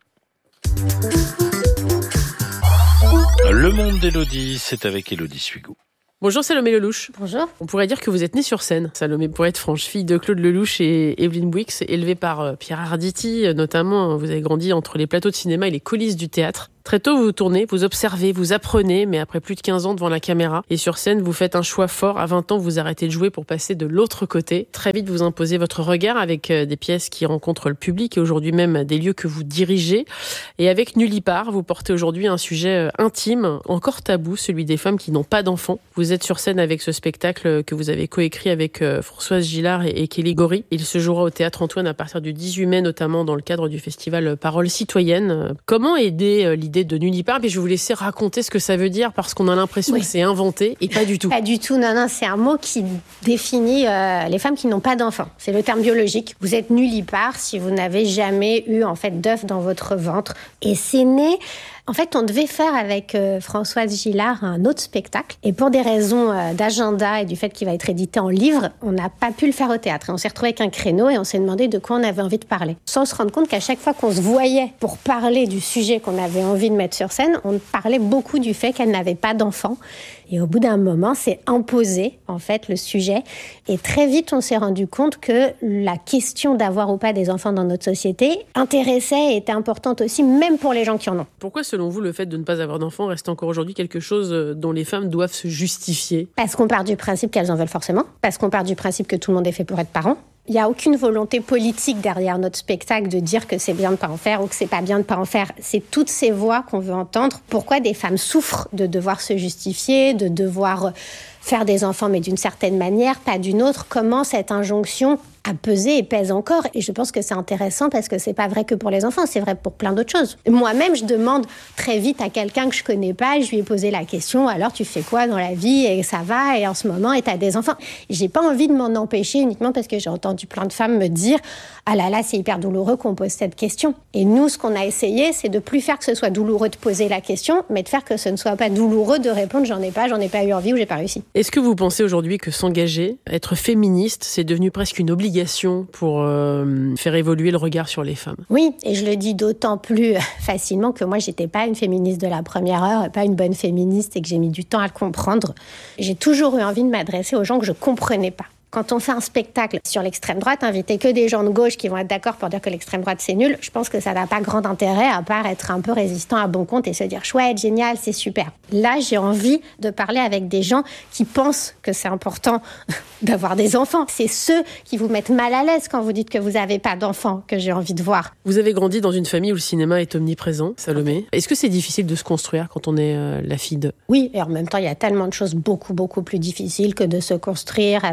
Le monde d'Élodie, c'est avec Élodie Suigo. Bonjour Salomé Lelouch. Bonjour. On pourrait dire que vous êtes née sur scène, Salomé, pour être franche, fille de Claude Lelouch et Evelyne Bouix, élevée par Pierre Arditi, notamment. Vous avez grandi entre les plateaux de cinéma et les coulisses du théâtre. Très tôt, vous tournez, vous observez, vous apprenez, mais après plus de quinze ans devant la caméra et sur scène, vous faites un choix fort. À vingt ans, vous arrêtez de jouer pour passer de l'autre côté. Très vite, vous imposez votre regard avec des pièces qui rencontrent le public et aujourd'hui même des lieux que vous dirigez. Et avec Nullipare, vous portez aujourd'hui un sujet intime, encore tabou, celui des femmes qui n'ont pas d'enfants. Vous êtes sur scène avec ce spectacle que vous avez coécrit avec Françoise Gillard et Kelly Gori. Il se jouera au Théâtre Antoine à partir du dix-huit mai, notamment dans le cadre du festival Paroles citoyennes. Comment aider l'idée de Nullipare? Je vais vous laisser raconter ce que ça veut dire parce qu'on a l'impression oui. que c'est inventé et pas du tout. Pas du tout, non, non, c'est un mot qui définit euh, les femmes qui n'ont pas d'enfants. C'est le terme biologique. Vous êtes nullipare si vous n'avez jamais eu en fait d'œuf dans votre ventre. Et c'est né... En fait, on devait faire avec euh, Françoise Gillard un autre spectacle. Et pour des raisons euh, d'agenda et du fait qu'il va être édité en livre, on n'a pas pu le faire au théâtre. Et on s'est retrouvé avec un créneau et on s'est demandé de quoi on avait envie de parler. Sans se rendre compte qu'à chaque fois qu'on se voyait pour parler du sujet qu'on avait envie de mettre sur scène, on parlait beaucoup du fait qu'elle n'avait pas d'enfant. Et au bout d'un moment, c'est imposé, en fait, le sujet. Et très vite, on s'est rendu compte que la question d'avoir ou pas des enfants dans notre société intéressait et était importante aussi, même pour les gens qui en ont. Pourquoi, selon vous, le fait de ne pas avoir d'enfants reste encore aujourd'hui quelque chose dont les femmes doivent se justifier? Parce qu'on part du principe qu'elles en veulent forcément. Parce qu'on part du principe que tout le monde est fait pour être parent. Il n'y a aucune volonté politique derrière notre spectacle de dire que c'est bien de ne pas en faire ou que c'est pas bien de ne pas en faire. C'est toutes ces voix qu'on veut entendre. Pourquoi des femmes souffrent de devoir se justifier, de devoir faire des enfants, mais d'une certaine manière, pas d'une autre? Comment cette injonction a pesé et pèse encore? Et je pense que c'est intéressant parce que c'est pas vrai que pour les enfants, c'est vrai pour plein d'autres choses. Moi-même, je demande très vite à quelqu'un que je connais pas, je lui ai posé la question, alors tu fais quoi dans la vie? Et ça va, et en ce moment, et t'as des enfants. J'ai pas envie de m'en empêcher uniquement parce que j'ai entendu plein de femmes me dire ah là là, c'est hyper douloureux qu'on pose cette question. Et nous, ce qu'on a essayé, c'est de plus faire que ce soit douloureux de poser la question, mais de faire que ce ne soit pas douloureux de répondre j'en ai pas, j'en ai pas eu envie ou j'ai pas réussi. Est-ce que vous pensez aujourd'hui que s'engager, être féministe, c'est devenu presque une obligation pour euh, faire évoluer le regard sur les femmes? Oui, et je le dis d'autant plus facilement que moi, j'étais pas une féministe de la première heure, pas une bonne féministe et que j'ai mis du temps à le comprendre. J'ai toujours eu envie de m'adresser aux gens que je comprenais pas. Quand on fait un spectacle sur l'extrême droite, inviter que des gens de gauche qui vont être d'accord pour dire que l'extrême droite c'est nul, je pense que ça n'a pas grand intérêt à part être un peu résistant à bon compte et se dire chouette, génial, c'est super. Là, j'ai envie de parler avec des gens qui pensent que c'est important d'avoir des enfants. C'est ceux qui vous mettent mal à l'aise quand vous dites que vous n'avez pas d'enfants que j'ai envie de voir. Vous avez grandi dans une famille où le cinéma est omniprésent, Salomé. Est-ce que c'est difficile de se construire quand on est euh, la fille de... Oui, et en même temps, il y a tellement de choses beaucoup, beaucoup plus difficiles que de se construire avec un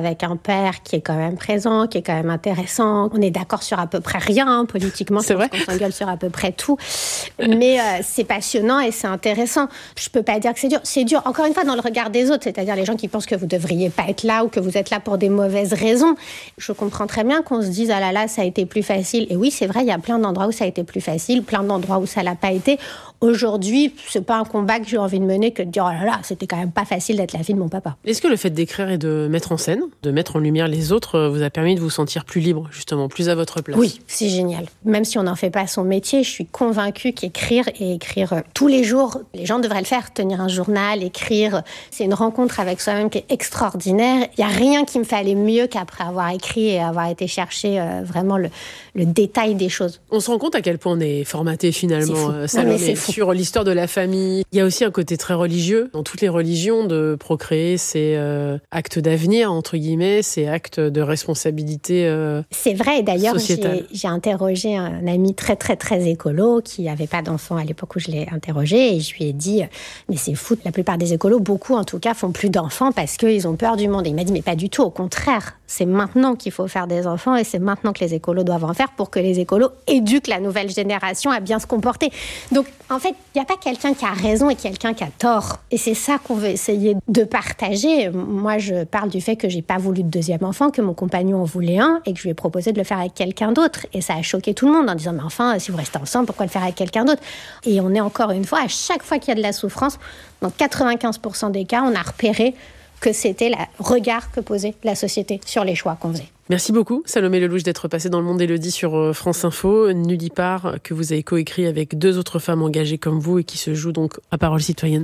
père qui est quand même présent, qui est quand même intéressant. On est d'accord sur à peu près rien, hein, politiquement, c'est vrai. On s'engueule sur à peu près tout. Mais euh, c'est passionnant et c'est intéressant. Je peux pas dire que c'est dur. C'est dur, encore une fois, dans le regard des autres, c'est-à-dire les gens qui pensent que vous devriez pas être là ou que vous êtes là pour des mauvaises raisons. Je comprends très bien qu'on se dise, ah là là, ça a été plus facile. Et oui, c'est vrai, il y a plein d'endroits où ça a été plus facile, plein d'endroits où ça l'a pas été. Aujourd'hui, c'est pas un combat que j'ai envie de mener que de dire, oh là là, c'était quand même pas facile d'être la fille de mon papa. Est-ce que le fait d'écrire et de mettre en scène, de mettre en lumière les autres, vous a permis de vous sentir plus libre, justement, plus à votre place? Oui, c'est génial. Même si on n'en fait pas son métier, je suis convaincue qu'écrire et écrire euh, tous les jours, les gens devraient le faire, tenir un journal, écrire. C'est une rencontre avec soi-même qui est extraordinaire. Il n'y a rien qui me fait aller mieux qu'après avoir écrit et avoir été chercher euh, vraiment le, le détail des choses. On se rend compte à quel point on est formaté finalement, euh, Salomé, sur l'histoire de la famille. Il y a aussi un côté très religieux. Dans toutes les religions, de procréer, c'est euh, acte d'avenir, entre guillemets, c'est acte de responsabilité euh, C'est vrai, et d'ailleurs, sociétale. j'ai, j'ai interrogé un ami très très très écolo qui n'avait pas d'enfant à l'époque où je l'ai interrogé, et je lui ai dit, mais c'est fou, la plupart des écolos, beaucoup en tout cas, font plus d'enfants parce qu'ils ont peur du monde. Et il m'a dit, mais pas du tout, au contraire, c'est maintenant qu'il faut faire des enfants et c'est maintenant que les écolos doivent en faire pour que les écolos éduquent la nouvelle génération à bien se comporter. Donc, en fait, il n'y a pas quelqu'un qui a raison et quelqu'un qui a tort. Et c'est ça qu'on veut essayer de partager. Moi, je parle du fait que j'ai pas voulu de deuxième enfant, que mon compagnon en voulait un et que je lui ai proposé de le faire avec quelqu'un d'autre. Et ça a choqué tout le monde en disant, mais enfin, si vous restez ensemble, pourquoi le faire avec quelqu'un d'autre? Et on est encore une fois, à chaque fois qu'il y a de la souffrance, dans quatre-vingt-quinze pour cent des cas, on a repéré que c'était le regard que posait la société sur les choix qu'on faisait. Merci beaucoup, Salomé Lelouch, d'être passée dans Le Monde d'Élodie sur France Info. Nullipare, que vous avez coécrit avec deux autres femmes engagées comme vous et qui se joue donc à Parole citoyenne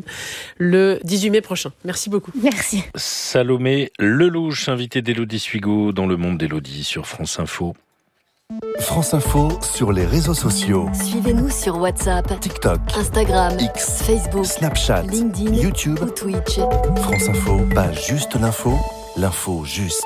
le dix-huit mai prochain. Merci beaucoup. Merci. Salomé Lelouch, invité d'Élodie Suigo dans Le Monde d'Élodie sur France Info. France Info sur les réseaux sociaux. Suivez-nous sur WhatsApp, TikTok, Instagram, X, Facebook, Snapchat, LinkedIn, YouTube ou Twitch. France Info, pas juste l'info, l'info juste.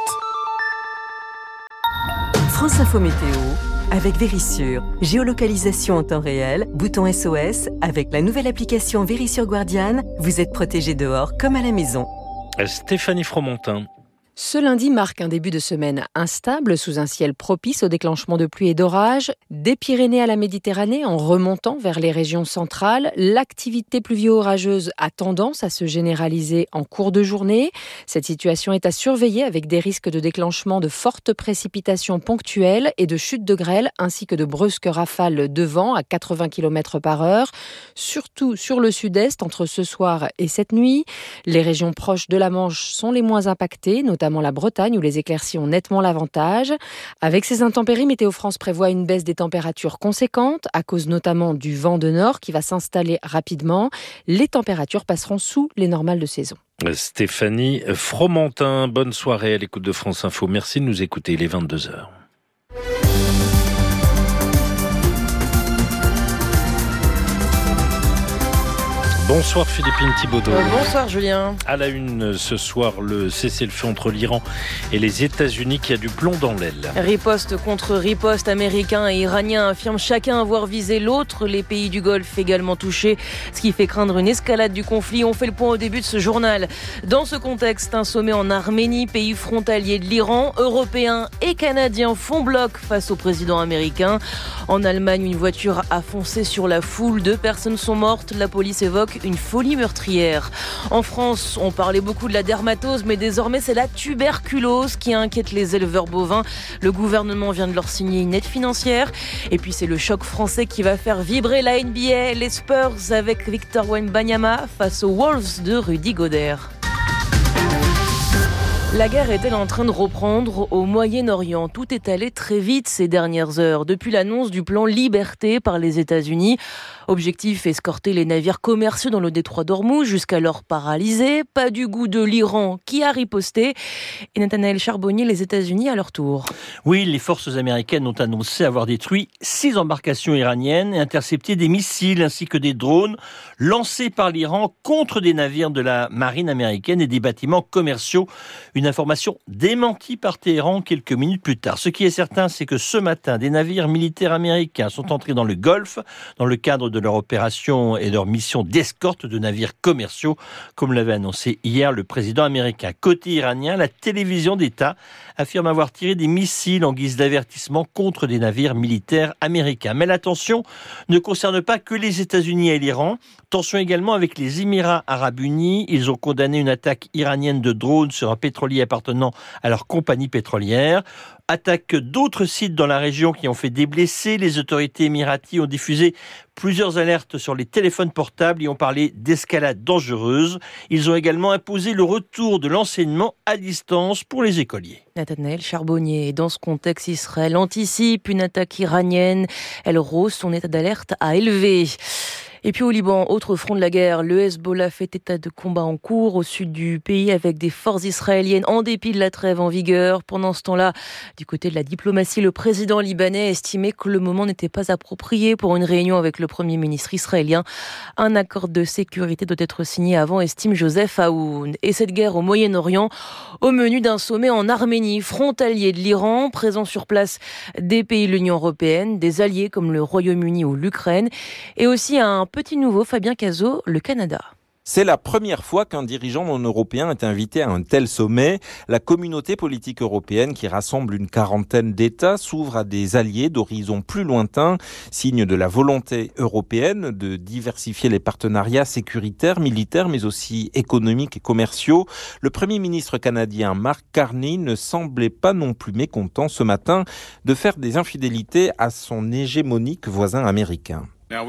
France Info Météo avec Vérissure. Géolocalisation en temps réel, bouton S O S. Avec la nouvelle application Vérissure Guardian, vous êtes protégé dehors comme à la maison. Stéphanie Fromentin. Ce lundi marque un début de semaine instable sous un ciel propice au déclenchement de pluie et d'orages. Des Pyrénées à la Méditerranée en remontant vers les régions centrales, l'activité pluvio-orageuse a tendance à se généraliser en cours de journée. Cette situation est à surveiller avec des risques de déclenchement de fortes précipitations ponctuelles et de chutes de grêle ainsi que de brusques rafales de vent à quatre-vingts kilomètres par heure, surtout sur le sud-est entre ce soir et cette nuit. Les régions proches de la Manche sont les moins impactées, notamment la Bretagne où les éclaircies ont nettement l'avantage. Avec ces intempéries, Météo France prévoit une baisse des températures conséquentes à cause notamment du vent de nord qui va s'installer rapidement. Les températures passeront sous les normales de saison. Stéphanie Fromentin, bonne soirée à l'écoute de France Info. Merci de nous écouter, il est vingt-deux heures. Bonsoir Philippine Thibaudot. Euh, bonsoir Julien. À la une ce soir, le cessez-le-feu entre l'Iran et les États-Unis qui a du plomb dans l'aile. Riposte contre riposte, américains et iraniens affirment chacun avoir visé l'autre. Les pays du Golfe également touchés, ce qui fait craindre une escalade du conflit. On fait le point au début de ce journal. Dans ce contexte, un sommet en Arménie, pays frontalier de l'Iran. Européens et Canadiens font bloc face au président américain. En Allemagne, une voiture a foncé sur la foule. Deux personnes sont mortes. La police évoque une folie meurtrière. En France, on parlait beaucoup de la dermatose, mais désormais c'est la tuberculose qui inquiète les éleveurs bovins. Le gouvernement vient de leur signer une aide financière. Et puis c'est le choc français qui va faire vibrer la N B A. Les Spurs avec Victor Wembanyama face aux Wolves de Rudy Gobert. La guerre est-elle en train de reprendre au Moyen-Orient? Tout est allé très vite ces dernières heures, depuis l'annonce du plan Liberté par les États-Unis. Objectif, escorter les navires commerciaux dans le détroit d'Ormuz, jusqu'alors paralysés. Pas du goût de l'Iran qui a riposté. Et Nathanaël Charbonnier, les États-Unis à leur tour. Oui, les forces américaines ont annoncé avoir détruit six embarcations iraniennes et intercepté des missiles ainsi que des drones lancés par l'Iran contre des navires de la marine américaine et des bâtiments commerciaux. Une Une information démentie par Téhéran quelques minutes plus tard. Ce qui est certain, c'est que ce matin, des navires militaires américains sont entrés dans le Golfe dans le cadre de leur opération et de leur mission d'escorte de navires commerciaux, comme l'avait annoncé hier le président américain. Côté iranien, la télévision d'État affirme avoir tiré des missiles en guise d'avertissement contre des navires militaires américains. Mais la tension ne concerne pas que les États-Unis et l'Iran. Tension également avec les Émirats arabes unis. Ils ont condamné une attaque iranienne de drones sur un pétrolier appartenant à leur compagnie pétrolière. Attaque d'autres sites dans la région qui ont fait des blessés. Les autorités émiraties ont diffusé plusieurs alertes sur les téléphones portables et ont parlé d'escalade dangereuse. Ils ont également imposé le retour de l'enseignement à distance pour les écoliers. Nathanaël Charbonnier. Dans ce contexte, Israël anticipe une attaque iranienne. Elle rehausse son état d'alerte à élevé. Et puis au Liban, autre front de la guerre, le Hezbollah fait état de combat en cours au sud du pays avec des forces israéliennes en dépit de la trêve en vigueur. Pendant ce temps-là, du côté de la diplomatie, le président libanais estimait que le moment n'était pas approprié pour une réunion avec le premier ministre israélien. Un accord de sécurité doit être signé avant, estime Joseph Aoun. Et cette guerre au Moyen-Orient, au menu d'un sommet en Arménie, frontalier de l'Iran, présent sur place des pays de l'Union européenne, des alliés comme le Royaume-Uni ou l'Ukraine, et aussi un petit nouveau, Fabien Cazot, le Canada. C'est la première fois qu'un dirigeant non européen est invité à un tel sommet. La communauté politique européenne, qui rassemble une quarantaine d'États, s'ouvre à des alliés d'horizons plus lointains, signe de la volonté européenne de diversifier les partenariats sécuritaires, militaires, mais aussi économiques et commerciaux. Le Premier ministre canadien Mark Carney ne semblait pas non plus mécontent ce matin de faire des infidélités à son hégémonique voisin américain.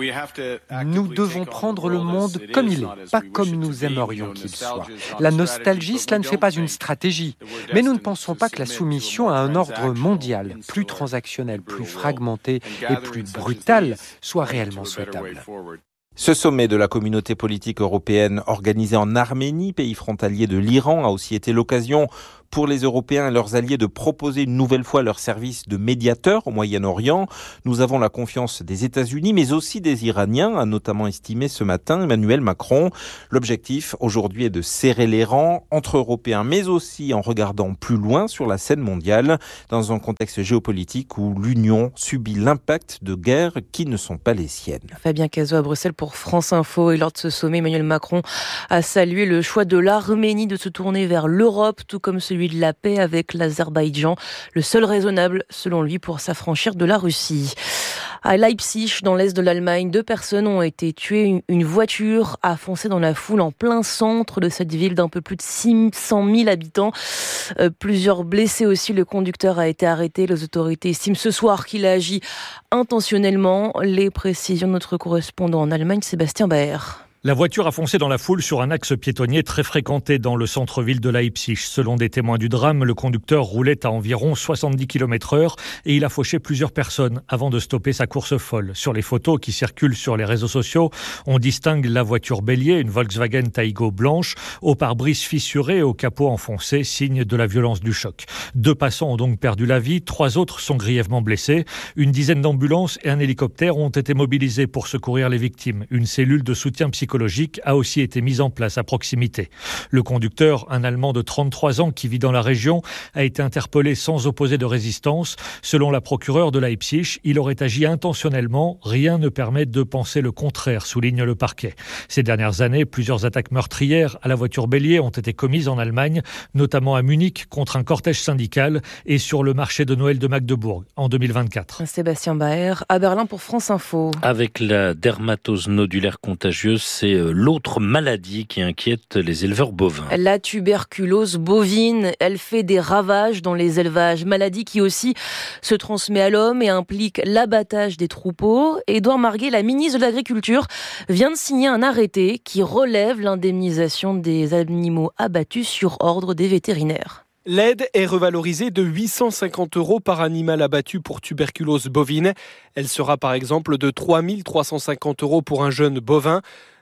Nous devons prendre le monde comme il est, pas comme nous aimerions qu'il soit. La nostalgie, cela ne fait pas une stratégie. Mais nous ne pensons pas que la soumission à un ordre mondial, plus transactionnel, plus fragmenté et plus brutal, soit réellement souhaitable. Ce sommet de la communauté politique européenne organisé en Arménie, pays frontalier de l'Iran, a aussi été l'occasion pour les Européens et leurs alliés de proposer une nouvelle fois leur service de médiateur au Moyen-Orient. Nous avons la confiance des États-Unis, mais aussi des Iraniens, a notamment estimé ce matin Emmanuel Macron. L'objectif aujourd'hui est de serrer les rangs entre Européens, mais aussi en regardant plus loin sur la scène mondiale, dans un contexte géopolitique où l'Union subit l'impact de guerres qui ne sont pas les siennes. Fabien Cazot à Bruxelles pour France Info. Et lors de ce sommet, Emmanuel Macron a salué le choix de l'Arménie de se tourner vers l'Europe, tout comme celui de la paix avec l'Azerbaïdjan, le seul raisonnable, selon lui, pour s'affranchir de la Russie. À Leipzig, dans l'est de l'Allemagne, deux personnes ont été tuées. Une voiture a foncé dans la foule en plein centre de cette ville d'un peu plus de six cent mille habitants. Euh, plusieurs blessés aussi. Le conducteur a été arrêté. Les autorités estiment ce soir qu'il a agi intentionnellement. Les précisions de notre correspondant en Allemagne, Sébastien Baer. La voiture a foncé dans la foule sur un axe piétonnier très fréquenté dans le centre-ville de Leipzig. Selon des témoins du drame, le conducteur roulait à environ soixante-dix kilomètres heure et il a fauché plusieurs personnes avant de stopper sa course folle. Sur les photos qui circulent sur les réseaux sociaux, on distingue la voiture bélier, une Volkswagen Taigo blanche, au pare-brise fissuré et au capot enfoncé, signe de la violence du choc. Deux passants ont donc perdu la vie, trois autres sont grièvement blessés. Une dizaine d'ambulances et un hélicoptère ont été mobilisés pour secourir les victimes. Une cellule de soutien psychologique a aussi été mise en place à proximité. Le conducteur, un Allemand de trente-trois ans qui vit dans la région, a été interpellé sans opposer de résistance. Selon la procureure de Leipzig, il aurait agi intentionnellement. Rien ne permet de penser le contraire, souligne le parquet. Ces dernières années, plusieurs attaques meurtrières à la voiture bélier ont été commises en Allemagne, notamment à Munich contre un cortège syndical et sur le marché de Noël de Magdebourg en deux mille vingt-quatre. Sébastien Baer à Berlin pour France Info. Avec la dermatose nodulaire contagieuse, c'est l'autre maladie qui inquiète les éleveurs bovins. La tuberculose bovine, elle fait des ravages dans les élevages. Maladie qui aussi se transmet à l'homme et implique l'abattage des troupeaux. Édouard Marguet, la ministre de l'Agriculture, vient de signer un arrêté qui relève l'indemnisation des animaux abattus sur ordre des vétérinaires. L'aide est revalorisée de huit cent cinquante euros par animal abattu pour tuberculose bovine. Elle sera par exemple de trois mille trois cent cinquante euros pour un jeune bovin.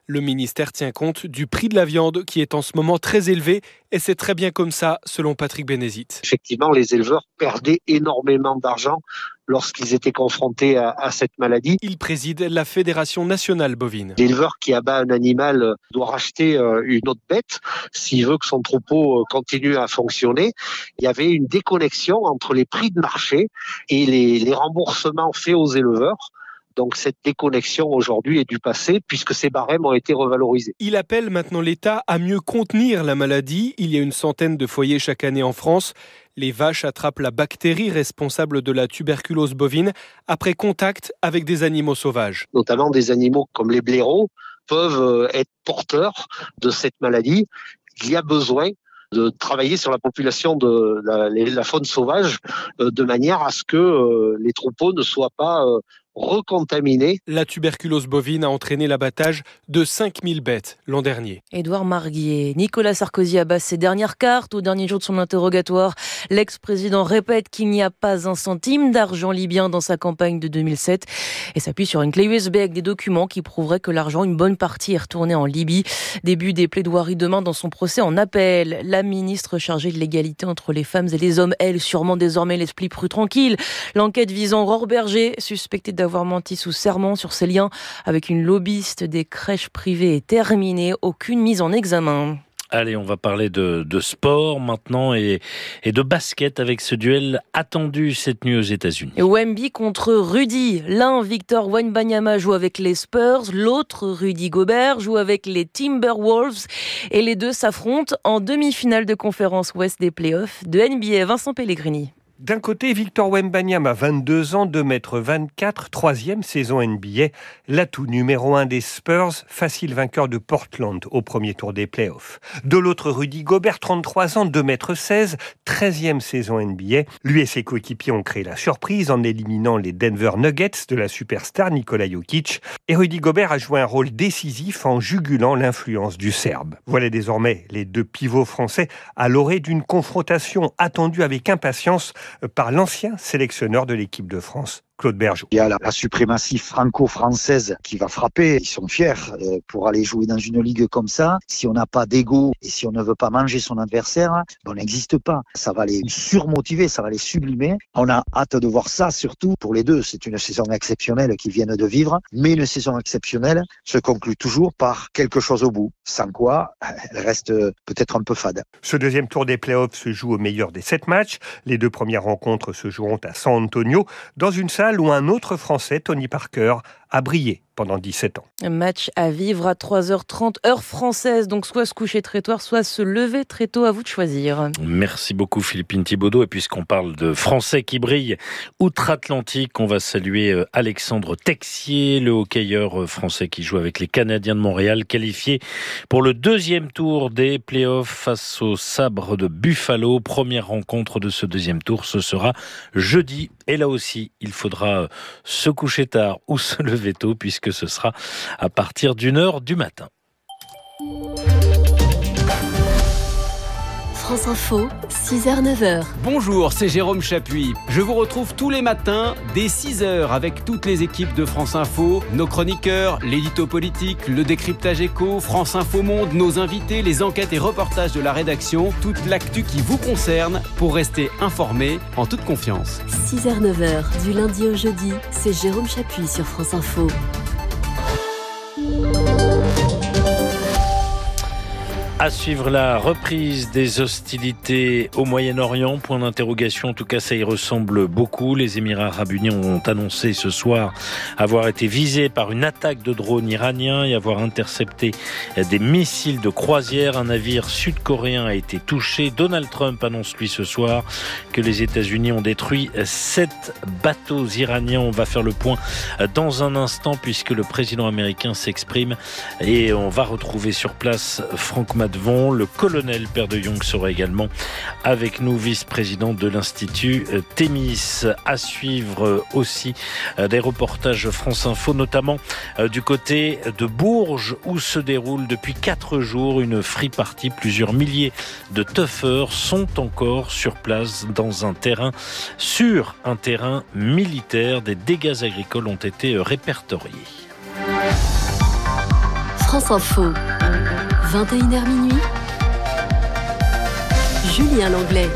Le ministère tient compte du prix de la viande qui est en ce moment très élevé et c'est très bien comme ça, selon Patrick Bénézit. Effectivement, les éleveurs perdaient énormément d'argent lorsqu'ils étaient confrontés à, à cette maladie. Il préside la Fédération nationale bovine. L'éleveur qui abat un animal doit racheter une autre bête s'il veut que son troupeau continue à fonctionner. Il y avait une déconnexion entre les prix de marché et les, les remboursements faits aux éleveurs. Donc cette déconnexion aujourd'hui est du passé puisque ces barèmes ont été revalorisés. Il appelle maintenant l'État à mieux contenir la maladie. Il y a une centaine de foyers chaque année en France. Les vaches attrapent la bactérie responsable de la tuberculose bovine après contact avec des animaux sauvages. Notamment des animaux comme les blaireaux peuvent être porteurs de cette maladie. Il y a besoin de travailler sur la population de la, la faune sauvage de manière à ce que les troupeaux ne soient pas recontaminés. La tuberculose bovine a entraîné l'abattage de cinq mille bêtes l'an dernier. Édouard Marguier, Nicolas Sarkozy abat ses dernières cartes au dernier jour de son interrogatoire. L'ex-président répète qu'il n'y a pas un centime d'argent libyen dans sa campagne de deux mille sept et s'appuie sur une clé U S B avec des documents qui prouveraient que l'argent, une bonne partie, est retourné en Libye. Début des plaidoiries demain dans son procès en appel. La ministre chargée de l'égalité entre les femmes et les hommes, elle, sûrement désormais l'esprit plus tranquille. L'enquête visant Aurore Berger, suspectée d'avoir avoir menti sous serment sur ses liens avec une lobbyiste des crèches privées est terminée. Aucune mise en examen. Allez, on va parler de, de sport maintenant et, et de basket avec ce duel attendu cette nuit aux États-Unis. Wemby contre Rudy. L'un, Victor Wembanyama, joue avec les Spurs. L'autre, Rudy Gobert, joue avec les Timberwolves. Et les deux s'affrontent en demi-finale de conférence Ouest des playoffs de N B A. Vincent Pellegrini. D'un côté, Victor Wembanyama, vingt-deux ans, deux mètres vingt-quatre, troisième saison N B A, l'atout numéro un des Spurs, facile vainqueur de Portland au premier tour des playoffs. De l'autre, Rudy Gobert, trente-trois ans, deux mètres seize, treizième saison N B A. Lui et ses coéquipiers ont créé la surprise en éliminant les Denver Nuggets de la superstar Nikola Jokic. Et Rudy Gobert a joué un rôle décisif en jugulant l'influence du Serbe. Voilà désormais les deux pivots français à l'orée d'une confrontation attendue avec impatience par l'ancien sélectionneur de l'équipe de France, Claude Bergeau. Il y a la, la suprématie franco-française qui va frapper. Ils sont fiers euh, pour aller jouer dans une ligue comme ça. Si on n'a pas d'ego et si on ne veut pas manger son adversaire, on n'existe pas. Ça va les surmotiver, ça va les sublimer. On a hâte de voir ça, surtout pour les deux. C'est une saison exceptionnelle qu'ils viennent de vivre, mais une saison exceptionnelle se conclut toujours par quelque chose au bout. Sans quoi, elle reste peut-être un peu fade. Ce deuxième tour des playoffs se joue au meilleur des sept matchs. Les deux premières rencontres se joueront à San Antonio, dans une salle où un autre Français, Tony Parker, a brillé pendant dix-sept ans. Un match à vivre à trois heures trente, heure française, donc soit se coucher très tôt, soit se lever très tôt, à vous de choisir. Merci beaucoup Philippine Thibaudot, et puisqu'on parle de Français qui brillent outre-Atlantique, on va saluer Alexandre Texier, le hockeyeur français qui joue avec les Canadiens de Montréal, qualifié pour le deuxième tour des playoffs face aux Sabres de Buffalo. Première rencontre de ce deuxième tour, ce sera jeudi, et là aussi, il faudra se coucher tard ou se lever tôt, puisque ce sera à partir d'une heure du matin. France Info, six heures neuf heures. Bonjour, c'est Jérôme Chapuis. Je vous retrouve tous les matins dès six heures avec toutes les équipes de France Info, nos chroniqueurs, l'édito politique, le décryptage éco, France Info Monde, nos invités, les enquêtes et reportages de la rédaction, toute l'actu qui vous concerne pour rester informé en toute confiance. six heures neuf heures, du lundi au jeudi, c'est Jérôme Chapuis sur France Info. À suivre la reprise des hostilités au Moyen-Orient, point d'interrogation, en tout cas ça y ressemble beaucoup. Les Émirats Arabes Unis ont annoncé ce soir avoir été visés par une attaque de drones iraniens et avoir intercepté des missiles de croisière. Un navire sud-coréen a été touché. Donald Trump annonce lui ce soir que les États-Unis ont détruit sept bateaux iraniens. On va faire le point dans un instant puisque le président américain s'exprime et on va retrouver sur place Franck Devant, le colonel Père de Jong sera également avec nous, vice-président de l'Institut Thémis. À suivre aussi des reportages France Info, notamment du côté de Bourges, où se déroule depuis quatre jours une free party. Plusieurs milliers de tuffeurs sont encore sur place dans un terrain, sur un terrain militaire. Des dégâts agricoles ont été répertoriés. France Info, vingt et une heures minuit. Julien Langlais.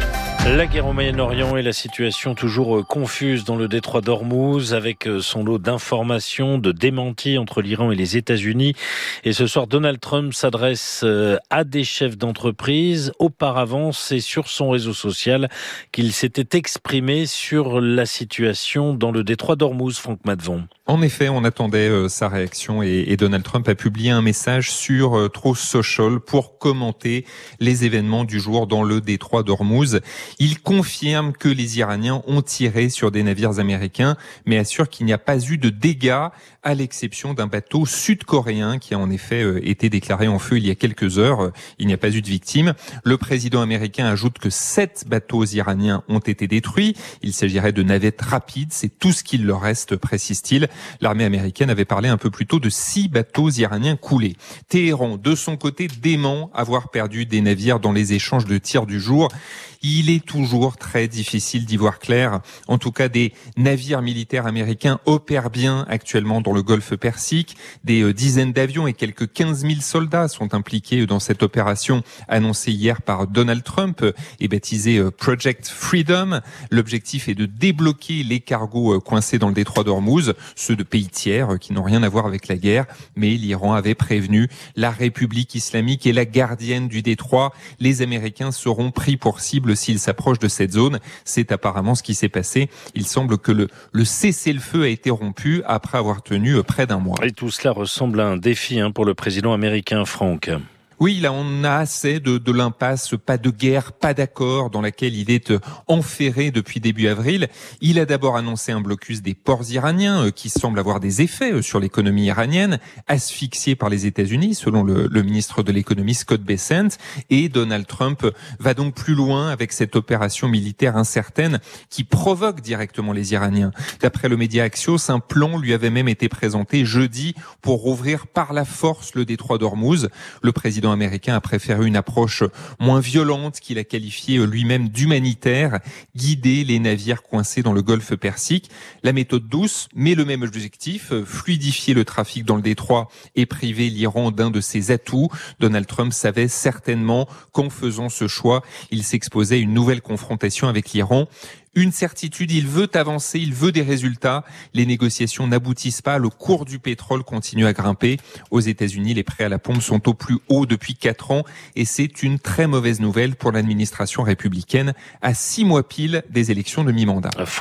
La guerre au Moyen-Orient et la situation toujours confuse dans le détroit d'Ormuz avec son lot d'informations, de démentis entre l'Iran et les États-Unis. Et ce soir, Donald Trump s'adresse à des chefs d'entreprise. Auparavant, c'est sur son réseau social qu'il s'était exprimé sur la situation dans le détroit d'Ormuz, Franck Matvon. En effet, on attendait euh, sa réaction et, et Donald Trump a publié un message sur euh, Truth Social pour commenter les événements du jour dans le détroit d'Ormuz. Il confirme que les Iraniens ont tiré sur des navires américains, mais assure qu'il n'y a pas eu de dégâts, à l'exception d'un bateau sud-coréen qui a en effet euh, été déclaré en feu il y a quelques heures. Il n'y a pas eu de victimes. Le président américain ajoute que sept bateaux iraniens ont été détruits. Il s'agirait de navettes rapides. C'est tout ce qu'il leur reste, précise-t-il. L'armée américaine avait parlé un peu plus tôt de six bateaux iraniens coulés. Téhéran, de son côté, dément avoir perdu des navires dans les échanges de tirs du jour. Il est toujours très difficile d'y voir clair. En tout cas, des navires militaires américains opèrent bien actuellement dans le golfe Persique. Des euh, dizaines d'avions et quelques quinze mille soldats sont impliqués dans cette opération annoncée hier par Donald Trump et baptisée euh, Project Freedom. L'objectif est de débloquer les cargos euh, coincés dans le détroit d'Ormuz, ceux de pays tiers euh, qui n'ont rien à voir avec la guerre. Mais l'Iran avait prévenu la République islamique est la gardienne du détroit. Les Américains seront pris pour cible s'il s'approche de cette zone. C'est apparemment ce qui s'est passé. Il semble que le, le cessez-le-feu a été rompu après avoir tenu près d'un mois. Et tout cela ressemble à un défi hein, pour le président américain, Franck. Oui, là, on a assez de, de l'impasse, pas de guerre, pas d'accord, dans laquelle il est enferré depuis début avril. Il a d'abord annoncé un blocus des ports iraniens, qui semble avoir des effets sur l'économie iranienne, asphyxiée par les États-Unis, selon le, le ministre de l'économie Scott Bessent. Et Donald Trump va donc plus loin avec cette opération militaire incertaine qui provoque directement les Iraniens. D'après le média Axios, un plan lui avait même été présenté jeudi pour rouvrir par la force le détroit d'Ormuz. Le président américain a préféré une approche moins violente qu'il a qualifiée lui-même d'humanitaire, guider les navires coincés dans le golfe Persique. La méthode douce, mais le même objectif, fluidifier le trafic dans le détroit et priver l'Iran d'un de ses atouts. Donald Trump savait certainement qu'en faisant ce choix, il s'exposait à une nouvelle confrontation avec l'Iran. Une certitude, il veut avancer, il veut des résultats. Les négociations n'aboutissent pas, le cours du pétrole continue à grimper. Aux États-Unis, les prix à la pompe sont au plus haut depuis quatre ans et c'est une très mauvaise nouvelle pour l'administration républicaine à six mois pile des élections de mi-mandat.